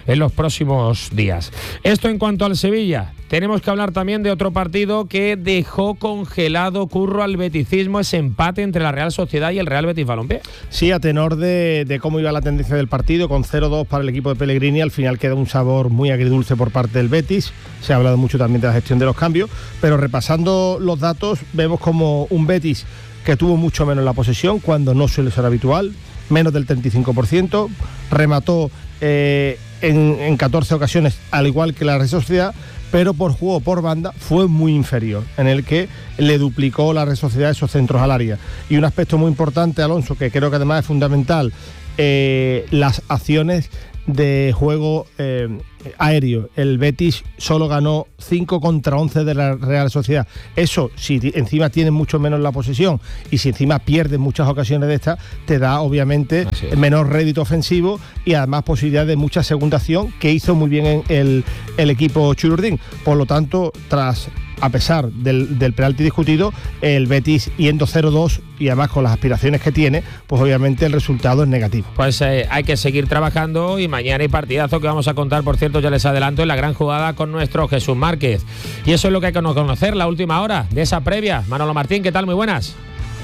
en los próximos días. Esto en cuanto al Sevilla. Tenemos que hablar también de otro partido que dejó congelado, Curro, al beticismo, ese empate entre la Real Sociedad y el Real Betis Balompié. Sí, a tenor de, de cómo iba la tendencia del partido, con cero dos para el equipo de Pellegrini, al final queda un sabor muy agridulce por parte del Betis. Se ha hablado mucho también de la gestión de los cambios, pero repasando los datos, vemos como un Betis que tuvo mucho menos la posesión, cuando no suele ser habitual, menos del treinta y cinco por ciento, remató eh, en, en catorce ocasiones, al igual que la Real Sociedad, pero por juego por banda fue muy inferior, en el que le duplicó la Real Sociedad esos centros al área. Y un aspecto muy importante, Alonso, que creo que además es fundamental, eh, las acciones de juego eh, aéreo. El Betis solo ganó cinco contra once de la Real Sociedad. Eso, si encima tienen mucho menos la posesión y si encima pierden muchas ocasiones de estas, te da obviamente menor rédito ofensivo y además posibilidad de mucha segunda acción, que hizo muy bien en el, el equipo Chururdín. Por lo tanto, tras a pesar del, del penalti discutido, el Betis yendo cero dos y además con las aspiraciones que tiene, pues obviamente el resultado es negativo. Pues eh, hay que seguir trabajando y mañana hay partidazo que vamos a contar, por cierto, ya les adelanto, en la gran jugada con nuestro Jesús Márquez. Y eso es lo que hay que conocer, la última hora de esa previa. Manolo Martín, ¿qué tal? Muy buenas.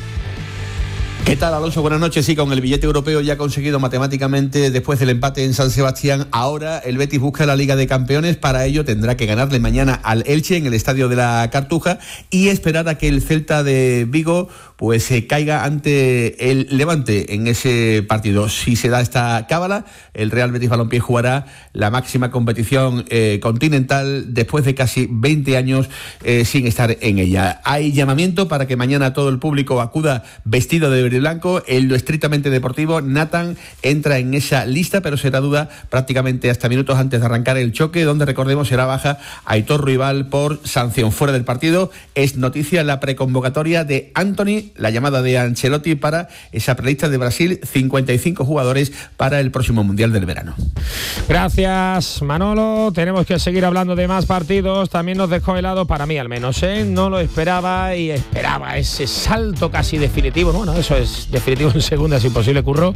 ¿Qué tal, Alonso? Buenas noches. Sí, con el billete europeo ya conseguido matemáticamente después del empate en San Sebastián, ahora el Betis busca la Liga de Campeones. Para ello tendrá que ganarle mañana al Elche en el Estadio de la Cartuja y esperar a que el Celta de Vigo pues se eh, caiga ante el Levante en ese partido. Si se da esta cábala, el Real Betis Balompié jugará la máxima competición eh, continental después de casi veinte años eh, sin estar en ella. Hay llamamiento para que mañana todo el público acuda vestido de verde y blanco. En lo estrictamente deportivo, Nathan entra en esa lista, pero será duda prácticamente hasta minutos antes de arrancar el choque, donde recordemos será baja Aitor Ruibal por sanción. Fuera del partido es noticia la preconvocatoria de Anthony, la llamada de Ancelotti para esa prelista de Brasil, cincuenta y cinco jugadores para el próximo Mundial del verano. Gracias, Manolo. Tenemos que seguir hablando de más partidos. También nos dejó helado, para mí al menos, ¿eh? No lo esperaba y esperaba ese salto casi definitivo. Bueno, eso es definitivo en segunda, es imposible, Curro,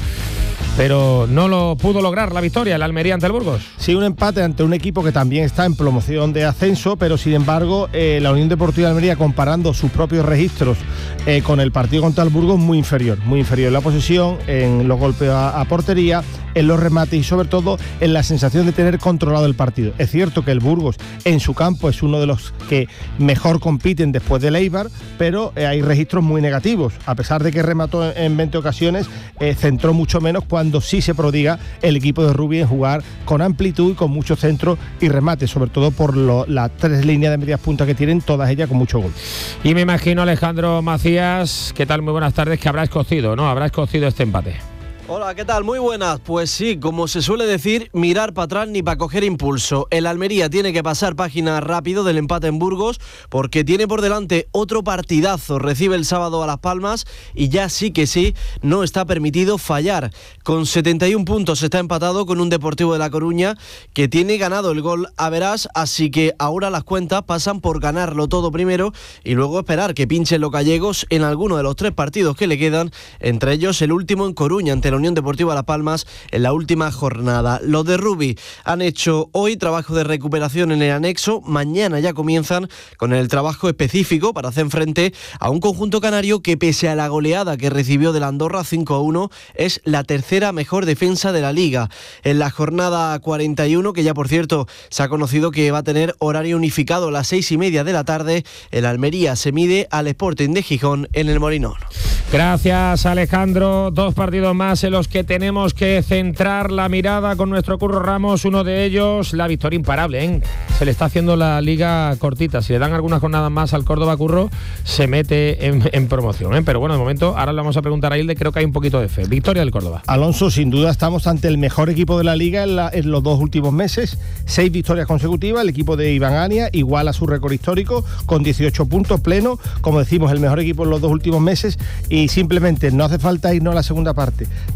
pero no lo pudo lograr la victoria, el Almería ante el Burgos. Sí, un empate ante un equipo que también está en promoción de ascenso, pero sin embargo eh, la Unión Deportiva de Almería, comparando sus propios registros eh, con el partido contra el Burgos, muy inferior, muy inferior en la posesión, en los golpes a, a portería, en los remates y sobre todo en la sensación de tener controlado el partido. Es cierto que el Burgos en su campo es uno de los que mejor compiten después del Eibar, pero eh, hay registros muy negativos. A pesar de que remató en veinte ocasiones, eh, centró mucho menos cuando sí se prodiga el equipo de Rubi en jugar con amplitud y con muchos centros y remates, sobre todo por lo, las tres líneas de medias puntas que tienen, todas ellas con mucho gol. Y me imagino, Alejandro Macías, ¿qué tal? Muy buenas tardes, que habrá escocido, ¿no? Habrá escocido este empate. Hola, ¿qué tal? Muy buenas. Pues sí, como se suele decir, mirar para atrás ni para coger impulso. El Almería tiene que pasar página rápido del empate en Burgos porque tiene por delante otro partidazo. Recibe el sábado a Las Palmas y ya sí que sí, no está permitido fallar. Con setenta y un puntos está empatado con un Deportivo de La Coruña que tiene ganado el gol a verás, así que ahora las cuentas pasan por ganarlo todo primero y luego esperar que pinchen los gallegos en alguno de los tres partidos que le quedan, entre ellos el último en Coruña ante la Unión Deportiva Las Palmas en la última jornada. Los de Rubi han hecho hoy trabajo de recuperación en el anexo, mañana ya comienzan con el trabajo específico para hacer frente a un conjunto canario que, pese a la goleada que recibió de la Andorra cinco a uno, es la tercera mejor defensa de la Liga. En la jornada cuarenta y uno, que ya por cierto se ha conocido que va a tener horario unificado a las seis y media de la tarde, el Almería se mide al Sporting de Gijón en el Molinón. Gracias, Alejandro. Dos partidos más en los que tenemos que centrar la mirada con nuestro Curro Ramos. Uno de ellos, la victoria imparable, ¿eh? Se le está haciendo la liga cortita. Si le dan algunas jornadas más al Córdoba, Curro se mete en, en promoción, ¿eh? Pero bueno, de momento, ahora le vamos a preguntar a Hilde, creo que hay un poquito de fe. Victoria del Córdoba. Alonso, sin duda estamos ante el mejor equipo de la liga en, la, en los dos últimos meses. Seis victorias consecutivas. El equipo de Iván Ania iguala su récord histórico con dieciocho puntos pleno. Como decimos, el mejor equipo en los dos últimos meses. Y simplemente no hace falta irnos a la segunda parte.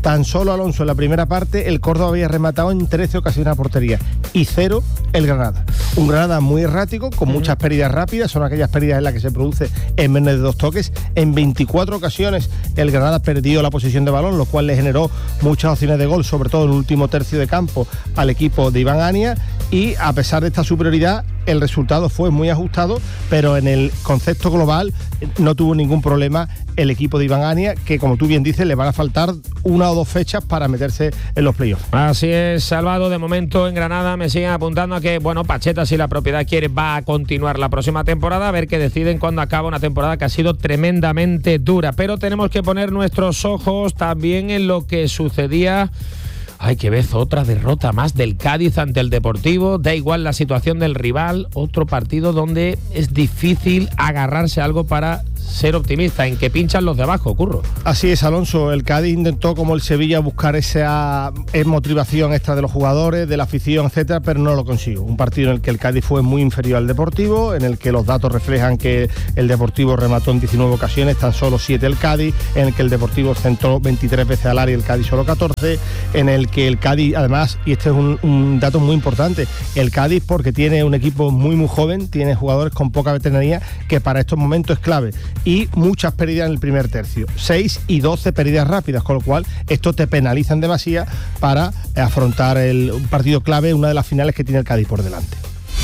Tan solo, Alonso, en la primera parte el Córdoba había rematado en trece ocasiones a portería y cero el Granada. Un Granada muy errático, con muchas pérdidas rápidas, son aquellas pérdidas en las que se produce en menos de dos toques. En veinticuatro ocasiones el Granada perdió la posesión de balón, lo cual le generó muchas opciones de gol, sobre todo en el último tercio de campo al equipo de Iván Ania, y a pesar de esta superioridad el resultado fue muy ajustado, pero en el concepto global no tuvo ningún problema el equipo de Iván Ania, que como tú bien dices le van a faltar una o dos fechas para meterse en los playoffs. Así es, Salvado. De momento en Granada me siguen apuntando a que, bueno, Pacheta, si la propiedad quiere, va a continuar la próxima temporada, a ver qué deciden cuando acaba una temporada que ha sido tremendamente dura, pero tenemos que poner nuestros ojos también en lo que sucedía. Ay, qué vez, otra derrota más del Cádiz ante el Deportivo. Da igual la situación del rival, otro partido donde es difícil agarrarse a algo para ser optimista, en que pinchan los de abajo, Curro. Así es, Alonso. El Cádiz intentó, como el Sevilla, buscar esa motivación extra de los jugadores, de la afición, etcétera, pero no lo consiguió. Un partido en el que el Cádiz fue muy inferior al Deportivo, en el que los datos reflejan que el Deportivo remató en diecinueve ocasiones, tan solo siete el Cádiz, en el que el Deportivo centró veintitrés veces al área y el Cádiz solo catorce, en el que el Cádiz, además, y este es un, un dato muy importante, el Cádiz, porque tiene un equipo muy muy joven, tiene jugadores con poca veteranía, que para estos momentos es clave, y muchas pérdidas en el primer tercio, seis y doce pérdidas rápidas, con lo cual esto te penaliza en demasía para afrontar el un partido clave, una de las finales que tiene el Cádiz por delante.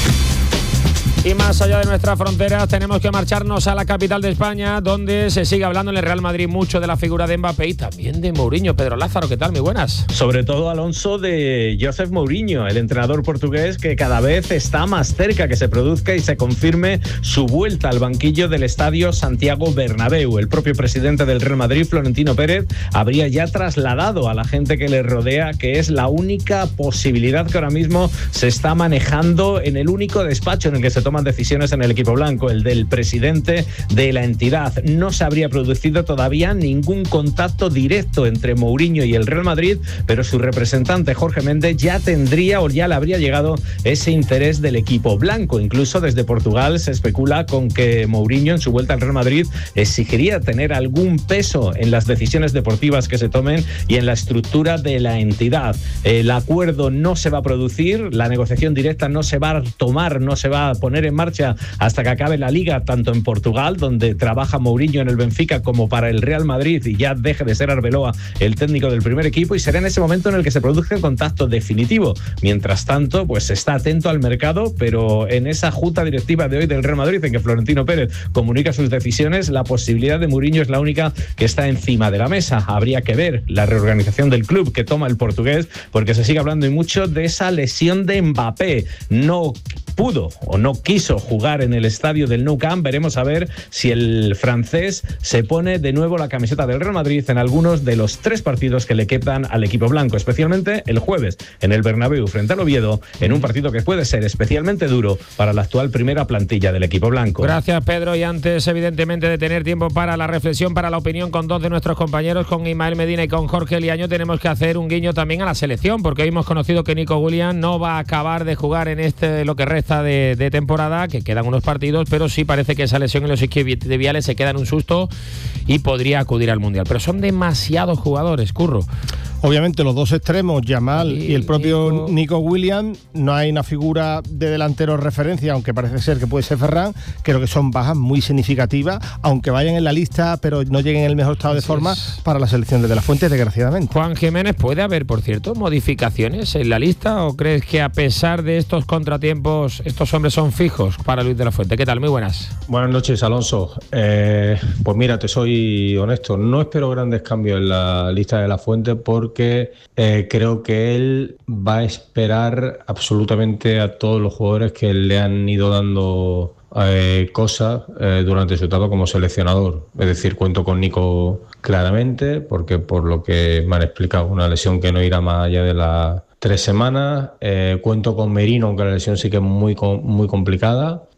Y más allá de nuestras fronteras, tenemos que marcharnos a la capital de España, donde se sigue hablando en el Real Madrid mucho de la figura de Mbappé y también de Mourinho. Pedro Lázaro, ¿qué tal? Muy buenas. Sobre todo, Alonso, de Josep Mourinho, el entrenador portugués que cada vez está más cerca que se produzca y se confirme su vuelta al banquillo del estadio Santiago Bernabéu. El propio presidente del Real Madrid, Florentino Pérez, habría ya trasladado a la gente que le rodea que es la única posibilidad que ahora mismo se está manejando en el único despacho en el que se toma toman decisiones en el equipo blanco, el del presidente de la entidad. No se habría producido todavía ningún contacto directo entre Mourinho y el Real Madrid, pero su representante Jorge Méndez ya tendría o ya le habría llegado ese interés del equipo blanco. Incluso desde Portugal se especula con que Mourinho en su vuelta al Real Madrid exigiría tener algún peso en las decisiones deportivas que se tomen y en la estructura de la entidad. El acuerdo no se va a producir, la negociación directa no se va a tomar, no se va a poner en marcha hasta que acabe la Liga, tanto en Portugal, donde trabaja Mourinho en el Benfica, como para el Real Madrid y ya deje de ser Arbeloa el técnico del primer equipo, y será en ese momento en el que se produzca el contacto definitivo. Mientras tanto, pues se está atento al mercado, pero en esa junta directiva de hoy del Real Madrid, en que Florentino Pérez comunica sus decisiones, la posibilidad de Mourinho es la única que está encima de la mesa. Habría que ver la reorganización del club que toma el portugués, porque se sigue hablando y mucho de esa lesión de Mbappé. No pudo o no quiso jugar en el estadio del Nou Camp. Veremos a ver si el francés se pone de nuevo la camiseta del Real Madrid en algunos de los tres partidos que le quedan al equipo blanco, especialmente el jueves en el Bernabéu frente al Oviedo, en un partido que puede ser especialmente duro para la actual primera plantilla del equipo blanco. Gracias, Pedro, y antes evidentemente de tener tiempo para la reflexión, para la opinión con dos de nuestros compañeros, con Ismael Medina y con Jorge Liaño, tenemos que hacer un guiño también a la selección, porque hoy hemos conocido que Nico Williams no va a acabar de jugar en este lo que resta de, de temporada, que quedan unos partidos, pero sí parece que esa lesión en los isquiotibiales se queda en un susto y podría acudir al Mundial. Pero son demasiados jugadores, Curro. Obviamente los dos extremos, Yamal y, y el propio Nico. Nico Williams, no hay una figura de delantero de referencia, aunque parece ser que puede ser Ferran. Creo que son bajas muy significativas, aunque vayan en la lista, pero no lleguen en el mejor estado de forma para la selección de De La Fuente, desgraciadamente. Juan Jiménez, ¿puede haber, por cierto, modificaciones en la lista, o crees que a pesar de estos contratiempos, estos hombres son fijos para Luis De La Fuente? ¿Qué tal? Muy buenas. Buenas noches, Alonso. Eh, pues mira, te soy honesto, no espero grandes cambios en la lista de La Fuente, porque porque eh, creo que él va a esperar absolutamente a todos los jugadores que le han ido dando eh, cosas eh, durante su etapa como seleccionador. Es decir, cuento con Nico claramente, porque por lo que me han explicado, una lesión que no irá más allá de las tres semanas. Eh, cuento con Merino, aunque la lesión sí que es muy, muy complicada.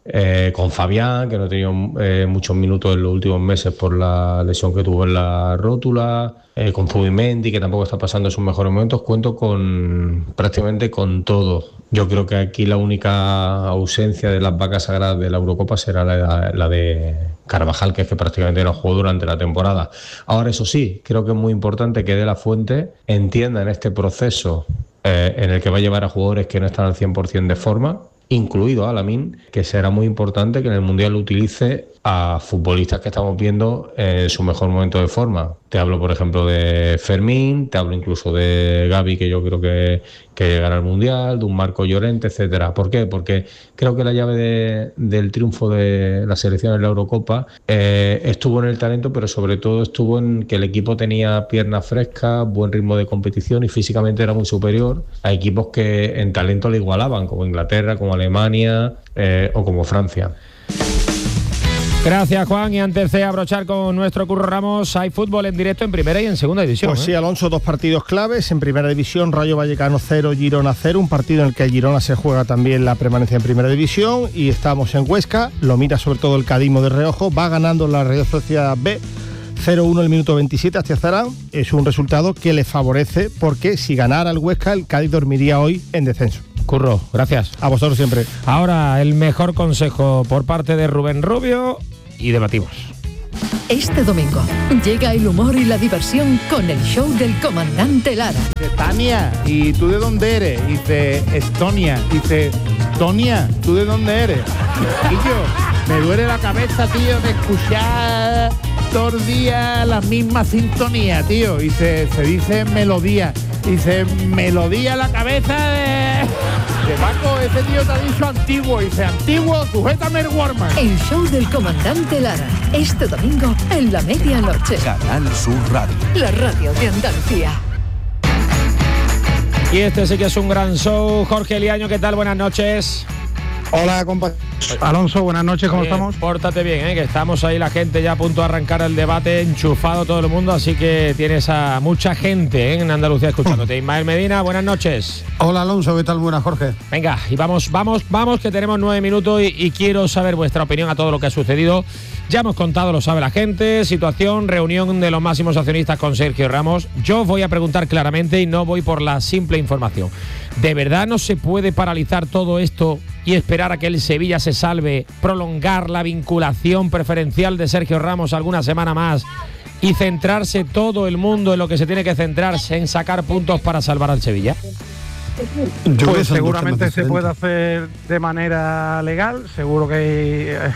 eh, con Fabián, que no ha tenido eh, muchos minutos en los últimos meses por la lesión que tuvo en la rótula, eh, con Zubimendi, que tampoco está pasando sus mejores momentos. Cuento con prácticamente con todo. Yo creo que aquí la única ausencia de las vacas sagradas de la Eurocopa será la, la de Carvajal, que es que prácticamente no jugó durante la temporada. Ahora, eso sí, creo que es muy importante que De La Fuente entienda en este proceso eh, en el que va a llevar a jugadores que no están al cien por ciento de forma, incluido a Lamine, que será muy importante que en el Mundial utilice a futbolistas que estamos viendo en su mejor momento de forma. Te hablo, por ejemplo, de Fermín, te hablo incluso de Gavi, que yo creo que, que llegará al Mundial, de un Marco Llorente, etcétera. ¿Por qué? Porque creo que la llave de, del triunfo de la selección en la Eurocopa eh, estuvo en el talento, pero sobre todo estuvo en que el equipo tenía piernas frescas, buen ritmo de competición y físicamente era muy superior a equipos que en talento le igualaban, como Inglaterra, como Alemania eh, o como Francia. Gracias, Juan. Y antes de abrochar con nuestro Curro Ramos, hay fútbol en directo en primera y en segunda división. Pues ¿eh? sí, Alonso, dos partidos claves. En primera división, Rayo Vallecano cero, Girona cero. Un partido en el que Girona se juega también la permanencia en primera división. Y estamos en Huesca. Lo mira sobre todo el cadismo de reojo. Va ganando la Real Sociedad B. cero uno el minuto veintisiete hacia Zarán. Es un resultado que le favorece porque si ganara el Huesca, el Cádiz dormiría hoy en descenso. Curro, gracias. A vosotros siempre. Ahora el mejor consejo por parte de Rubén Rubio y debatimos. Este domingo llega el humor y la diversión con el show del comandante Lara. Tania, ¿y tú de dónde eres? Dice Estonia. Dice Tonia, ¿tú de dónde eres? Y yo, me duele la cabeza, tío, de escuchar todos los días la misma sintonía, tío. Y se, se dice melodía. Dice, melodía la cabeza de... de Paco, ese tío te ha dicho antiguo. Dice, antiguo, sujétame el Warman. El show del comandante Lara. Este domingo en la medianoche. Canal Sur Radio. La radio de Andalucía. Y este sí que es un gran show. Jorge Liaño, ¿qué tal? Buenas noches. Hola, compa. Alonso, buenas noches, ¿cómo Oye, estamos? Pórtate bien, ¿eh? Que estamos ahí la gente ya a punto de arrancar el debate, enchufado todo el mundo, así que tienes a mucha gente ¿eh? en Andalucía escuchándote. Ismael Medina, buenas noches. Hola, Alonso, ¿qué tal? Buenas, Jorge. Venga, y vamos, vamos, vamos, que tenemos nueve minutos y, y quiero saber vuestra opinión a todo lo que ha sucedido. Ya hemos contado, lo sabe la gente, situación, reunión de los máximos accionistas con Sergio Ramos. Yo os voy a preguntar claramente y no voy por la simple información. ¿De verdad no se puede paralizar todo esto y esperar a que el Sevilla se salve, prolongar la vinculación preferencial de Sergio Ramos alguna semana más y centrarse todo el mundo en lo que se tiene que centrarse, en sacar puntos para salvar al Sevilla? Yo pues seguramente se puede hacer de manera legal, seguro que hay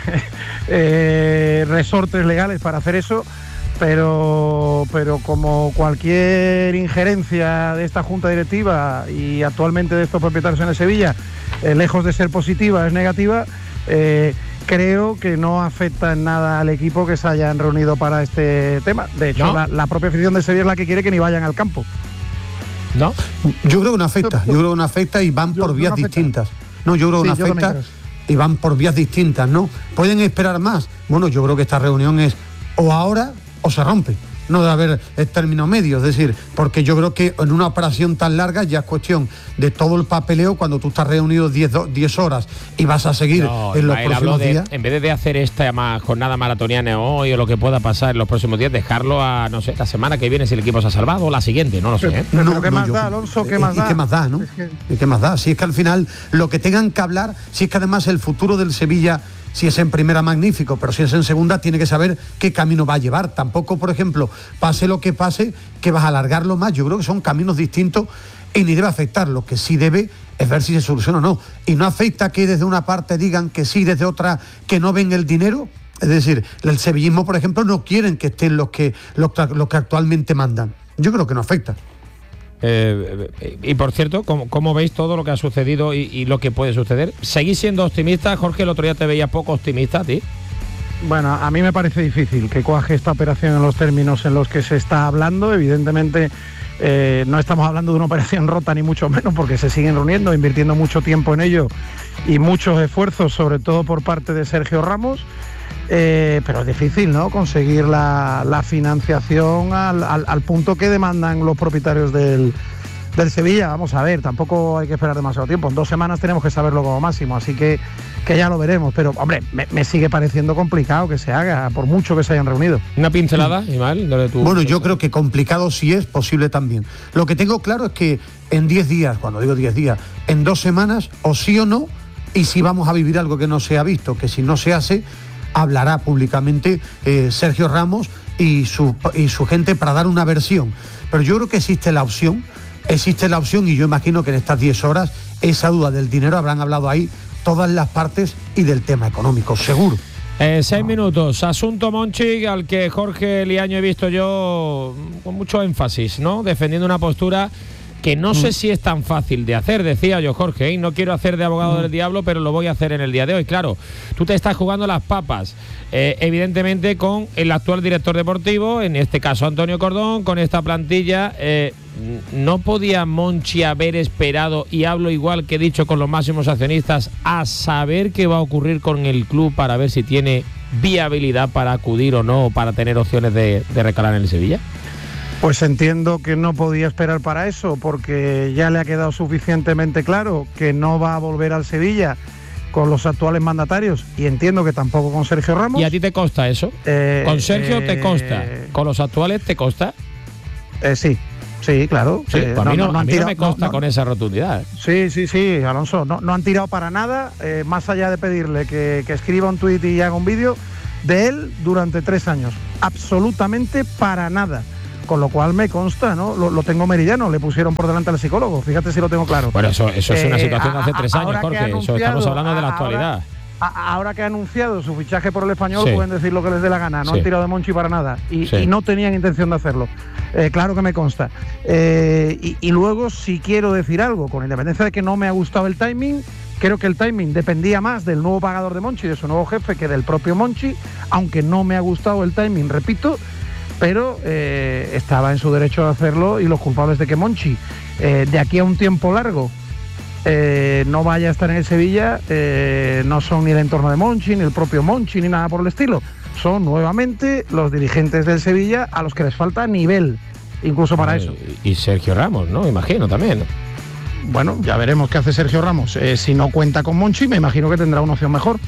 eh, resortes legales para hacer eso, pero, pero como cualquier injerencia de esta junta directiva y actualmente de estos propietarios en el Sevilla, eh, lejos de ser positiva, es negativa, eh, creo que no afecta en nada al equipo que se hayan reunido para este tema. De hecho, ¿no? la, la propia afición de Sevilla es la que quiere que ni vayan al campo. ¿No? Yo creo que no afecta, yo creo que no afecta y van yo por vías no distintas. No, yo creo que sí, no afecta y van por vías distintas, ¿no? ¿Pueden esperar más? Bueno, yo creo que esta reunión es o ahora o se rompe. No debe haber el término medio, es decir, porque yo creo que en una operación tan larga ya es cuestión de todo el papeleo cuando tú estás reunido diez horas y vas a seguir no, en los próximos de, días. En vez de hacer esta jornada maratoniana hoy o lo que pueda pasar en los próximos días, dejarlo a, no sé, la semana que viene si el equipo se ha salvado o la siguiente, no lo sé. ¿eh? Pero, no, ¿qué no, más yo, da, Alonso? ¿Qué más ¿y da? ¿Qué más da, no? Es que... ¿Y qué más da? Si es que al final lo que tengan que hablar, si es que además el futuro del Sevilla... Si es en primera, magnífico, pero si es en segunda, tiene que saber qué camino va a llevar. Tampoco, por ejemplo, pase lo que pase, que vas a alargarlo más. Yo creo que son caminos distintos y ni debe afectar. Lo que sí debe es ver si se soluciona o no. Y no afecta que desde una parte digan que sí, desde otra que no ven el dinero. Es decir, el sevillismo, por ejemplo, no quieren que estén los que, los, los que actualmente mandan. Yo creo que no afecta. Eh, y por cierto, ¿cómo, ¿cómo veis todo lo que ha sucedido y, y lo que puede suceder? ¿Seguís siendo optimistas? Jorge, el otro día te veía poco optimista a ti. Bueno, a mí me parece difícil que cuaje esta operación en los términos en los que se está hablando. Evidentemente eh, no estamos hablando de una operación rota ni mucho menos, porque se siguen reuniendo, invirtiendo mucho tiempo en ello y muchos esfuerzos, sobre todo por parte de Sergio Ramos. Eh, pero es difícil, ¿no?, conseguir la, la financiación al, al, al punto que demandan los propietarios del, del Sevilla, vamos a ver, tampoco hay que esperar demasiado tiempo. En dos semanas tenemos que saberlo como máximo, así que, que ya lo veremos. Pero, hombre, me, me sigue pareciendo complicado que se haga, por mucho que se hayan reunido. Una pincelada, Ismael, de tu... Bueno, yo creo que complicado sí es, posible también. Lo que tengo claro es que en diez días, cuando digo diez días, en dos semanas, o sí o no, y si vamos a vivir algo que no se ha visto, que si no se hace, hablará públicamente eh, Sergio Ramos y su, y su gente para dar una versión. Pero yo creo que existe la opción, existe la opción y yo imagino que en estas diez horas esa duda del dinero habrán hablado ahí todas las partes y del tema económico, seguro. Eh, seis minutos, asunto Monchi, al que Jorge Liaño he visto yo con mucho énfasis, ¿no? Defendiendo una postura que no mm. sé si es tan fácil de hacer, decía yo, Jorge, ¿eh? No quiero hacer de abogado mm. del diablo, pero lo voy a hacer en el día de hoy. Claro, tú te estás jugando las papas, eh, evidentemente con el actual director deportivo, en este caso Antonio Cordón, con esta plantilla. Eh, ¿No podía Monchi haber esperado, y hablo igual que he dicho con los máximos accionistas, a saber qué va a ocurrir con el club para ver si tiene viabilidad para acudir o no, o para tener opciones de, de recalar en el Sevilla? Pues entiendo que no podía esperar para eso, porque ya le ha quedado suficientemente claro que no va a volver al Sevilla con los actuales mandatarios, y entiendo que tampoco con Sergio Ramos. ¿Y a ti te consta eso? Eh, ¿Con Sergio eh, te consta? ¿Con los actuales te consta? Eh, sí. Sí, claro. Sí, eh, pues no, a mí no, no, no, a mí tirado, no me consta no, no. con esa rotundidad. Sí, sí, sí, Alonso. No, no han tirado para nada, eh, más allá de pedirle que, que escriba un tuit y haga un vídeo de él durante tres años. Absolutamente para nada. Con lo cual me consta, ¿no? Lo, lo tengo meridiano, le pusieron por delante al psicólogo, fíjate si lo tengo claro. Bueno, eso, eso es una Eh, situación de hace tres a- años, ahora que Jorge. ha Eso anunciado- estamos hablando de la ahora- actualidad. A- Ahora que ha anunciado su fichaje por el Español, Sí. pueden decir lo que les dé la gana, no Sí. han tirado de Monchi para nada y, Sí. y no tenían intención de hacerlo. Eh, claro que me consta. Eh, y, y luego, si quiero decir algo, con independencia de que no me ha gustado el timing, creo que el timing dependía más del nuevo pagador de Monchi, de su nuevo jefe, que del propio Monchi, aunque no me ha gustado el timing, repito, pero eh, estaba en su derecho de hacerlo, y los culpables de que Monchi, eh, de aquí a un tiempo largo, Eh, no vaya a estar en el Sevilla, eh, no son ni el entorno de Monchi, ni el propio Monchi, ni nada por el estilo. Son nuevamente los dirigentes del Sevilla a los que les falta nivel, incluso para Ay, eso. Y Sergio Ramos, ¿no? Imagino también. Bueno, ya veremos qué hace Sergio Ramos. Eh, si no cuenta con Monchi, me imagino que tendrá una opción mejor.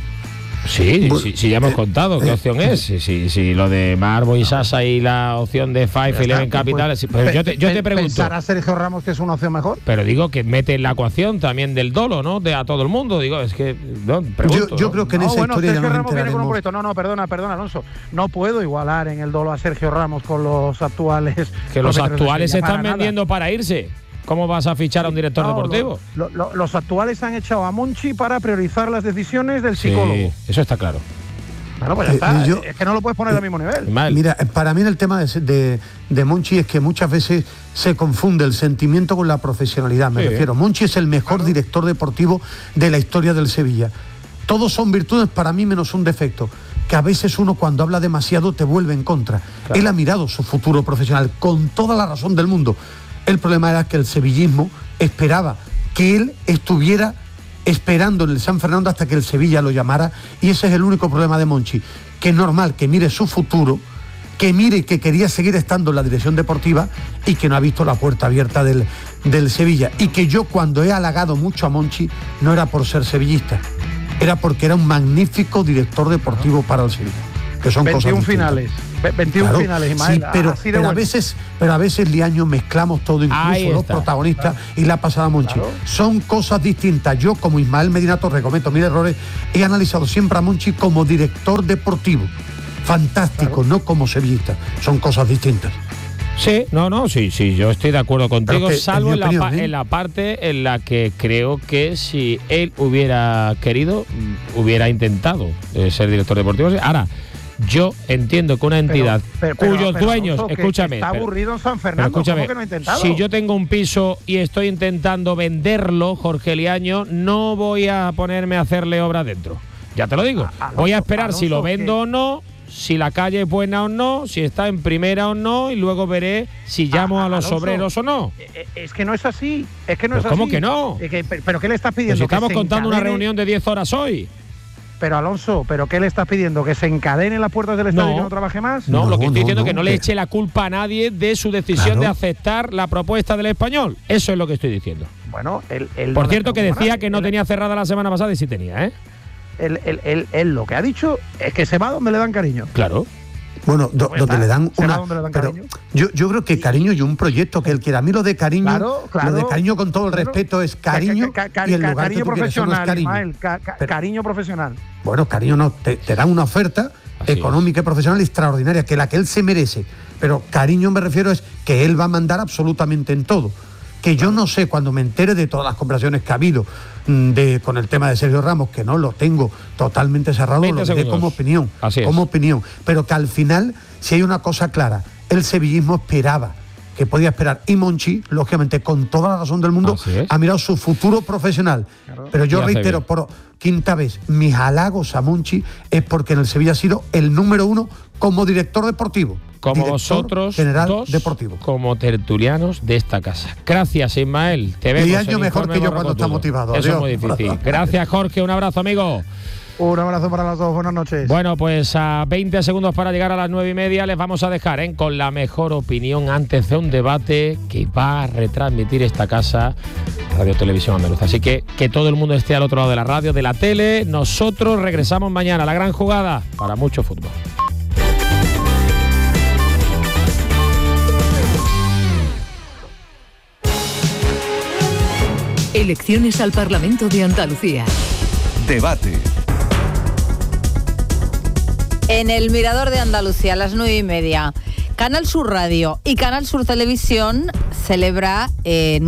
Sí, sí, sí, ya hemos contado qué opción es. Si sí, sí, sí, lo de Marbo y Sasa y la opción de Five Eleven Capital. Sí, pero yo te, yo te pregunto. ¿Pensará Sergio Ramos que es una opción mejor? Pero digo que mete en la ecuación también del dolo, ¿no? De a todo el mundo. Digo, es que. No, pregunto, yo, yo ¿no? creo que en No, esa bueno, historia ya Sergio nos Ramos viene con un enteraremos. proyecto. No, no, perdona, perdona, Alonso. No puedo igualar en el dolo a Sergio Ramos con los actuales. Que los propietarios de actuales se Sevilla, están para nada. vendiendo para irse. ¿Cómo vas a fichar a un director No, deportivo? lo- lo- los actuales han echado a Monchi para priorizar las decisiones del Sí, psicólogo. eso está claro. Bueno, pues ya Eh, está. yo- es que no lo puedes poner al mismo nivel. Mira, para mí en el tema de, de, de Monchi es que muchas veces se confunde el sentimiento con la profesionalidad. Me Sí. refiero, Monchi es el mejor director deportivo de la historia del Sevilla. Todos son virtudes para mí menos un defecto, que a veces uno cuando habla demasiado te vuelve en contra. Él ha mirado su futuro profesional con toda la razón del mundo. El problema era que el sevillismo esperaba que él estuviera esperando en el San Fernando hasta que el Sevilla lo llamara, y ese es el único problema de Monchi, que es normal que mire su futuro, que mire que quería seguir estando en la dirección deportiva y que no ha visto la puerta abierta del, del Sevilla, y que yo cuando he halagado mucho a Monchi no era por ser sevillista, era porque era un magnífico director deportivo para el Sevilla, que son cosas veintiún distintas. finales. Ve- veintiún Claro, finales, Ismael. sí, pero, así de pero a bueno. veces, pero a veces Liaño mezclamos todo, Ahí incluso los está. protagonistas y la pasada Monchi. Claro. Son cosas distintas. Yo, como Ismael Medina Torre, cometo mil errores, he analizado siempre a Monchi como director deportivo. Fantástico, no como sevillista. Son cosas distintas. Sí, no, no, sí, sí, yo estoy de acuerdo contigo, que, salvo en mi en, la opinión, pa- ¿eh? en la parte en la que creo que si él hubiera querido, mm, hubiera intentado eh, ser director deportivo. Ahora, yo entiendo que una entidad Pero- pero- cuyos pero, dueños, Alonso, que escúchame, está pero- aburrido en San pero Fernando. escúchame, ¿Cómo que no ha intentado? si yo tengo un piso y estoy intentando venderlo, Jorge Liaño, no voy a ponerme a hacerle obra dentro. Ya te lo digo. Alonso, voy a esperar si lo Alonso, vendo que- o no, si la calle es buena o no, si está en primera o no, y luego veré si llamo Ah, a los Alonso, obreros o no. Eh, Es que no es así. Es que no Pues es ¿cómo así. que no? Eh, que- pero ¿qué le estás Pues pidiendo? si estamos ¿Que se contando una encadene? reunión de diez horas hoy. Pero Alonso, ¿pero qué le estás pidiendo? ¿Que se encadenen las puertas del estadio No. y que no trabaje más? No, No, lo que estoy no, diciendo es que no, no le que- eche la culpa a nadie de su decisión Claro. de aceptar la propuesta del Español. Eso es lo que estoy diciendo. Bueno, él, él Por no cierto, le que preocupa decía nadie. que no Él- tenía cerrada la semana pasada y sí tenía, ¿eh? Él, él- él- él lo que ha dicho es que se va donde le dan cariño. Claro. Bueno, do- Pues donde está, le dan será una. donde le dan pero cariño. yo, yo creo que cariño y un proyecto que él quiera. A mí lo de cariño, Claro, claro, lo de cariño con todo el claro. respeto es cariño Ca- ca- ca- y el ca- lugar cariño que tú quieres, eso no es profesional, cariño. Ismael, ca- ca- Pero- cariño profesional. Bueno, cariño no, te, te dan una oferta Así económica y profesional extraordinaria, que la que él se merece. Pero cariño me refiero es que él va a mandar absolutamente en todo. Que yo no sé, cuando me entere de todas las conversaciones que ha habido mm, de, con el tema de Sergio Ramos, que no lo tengo totalmente cerrado, veinte lo diré segundos. como opinión. Así es. Como opinión. Pero que al final, si hay una cosa clara, el sevillismo esperaba, que podía esperar. Y Monchi, lógicamente, con toda la razón del mundo, Así es. ha mirado su futuro profesional. Pero yo Y hace reitero, bien. por quinta vez, mis halagos a Monchi es porque en el Sevilla ha sido el número uno como director deportivo. Como Director vosotros general dos, deportivo. como tertulianos de esta casa. Gracias, Ismael. Te vemos Y en año mejor Informe que yo Borra cuando está Cotudo. motivado. Eso Adiós. es muy difícil. Gracias, Jorge. Un abrazo, amigo. Un abrazo para los dos, buenas noches. Bueno, pues a veinte segundos para llegar a las nueve y media les vamos a dejar ¿eh? con la mejor opinión antes de un debate que va a retransmitir esta casa, Radio Televisión Andaluza. Así que que todo el mundo esté al otro lado de la radio, de la tele. Nosotros regresamos mañana a la gran jugada para mucho fútbol. Elecciones al Parlamento de Andalucía. Debate. En el Mirador de Andalucía, a las nueve y media, Canal Sur Radio y Canal Sur Televisión celebra en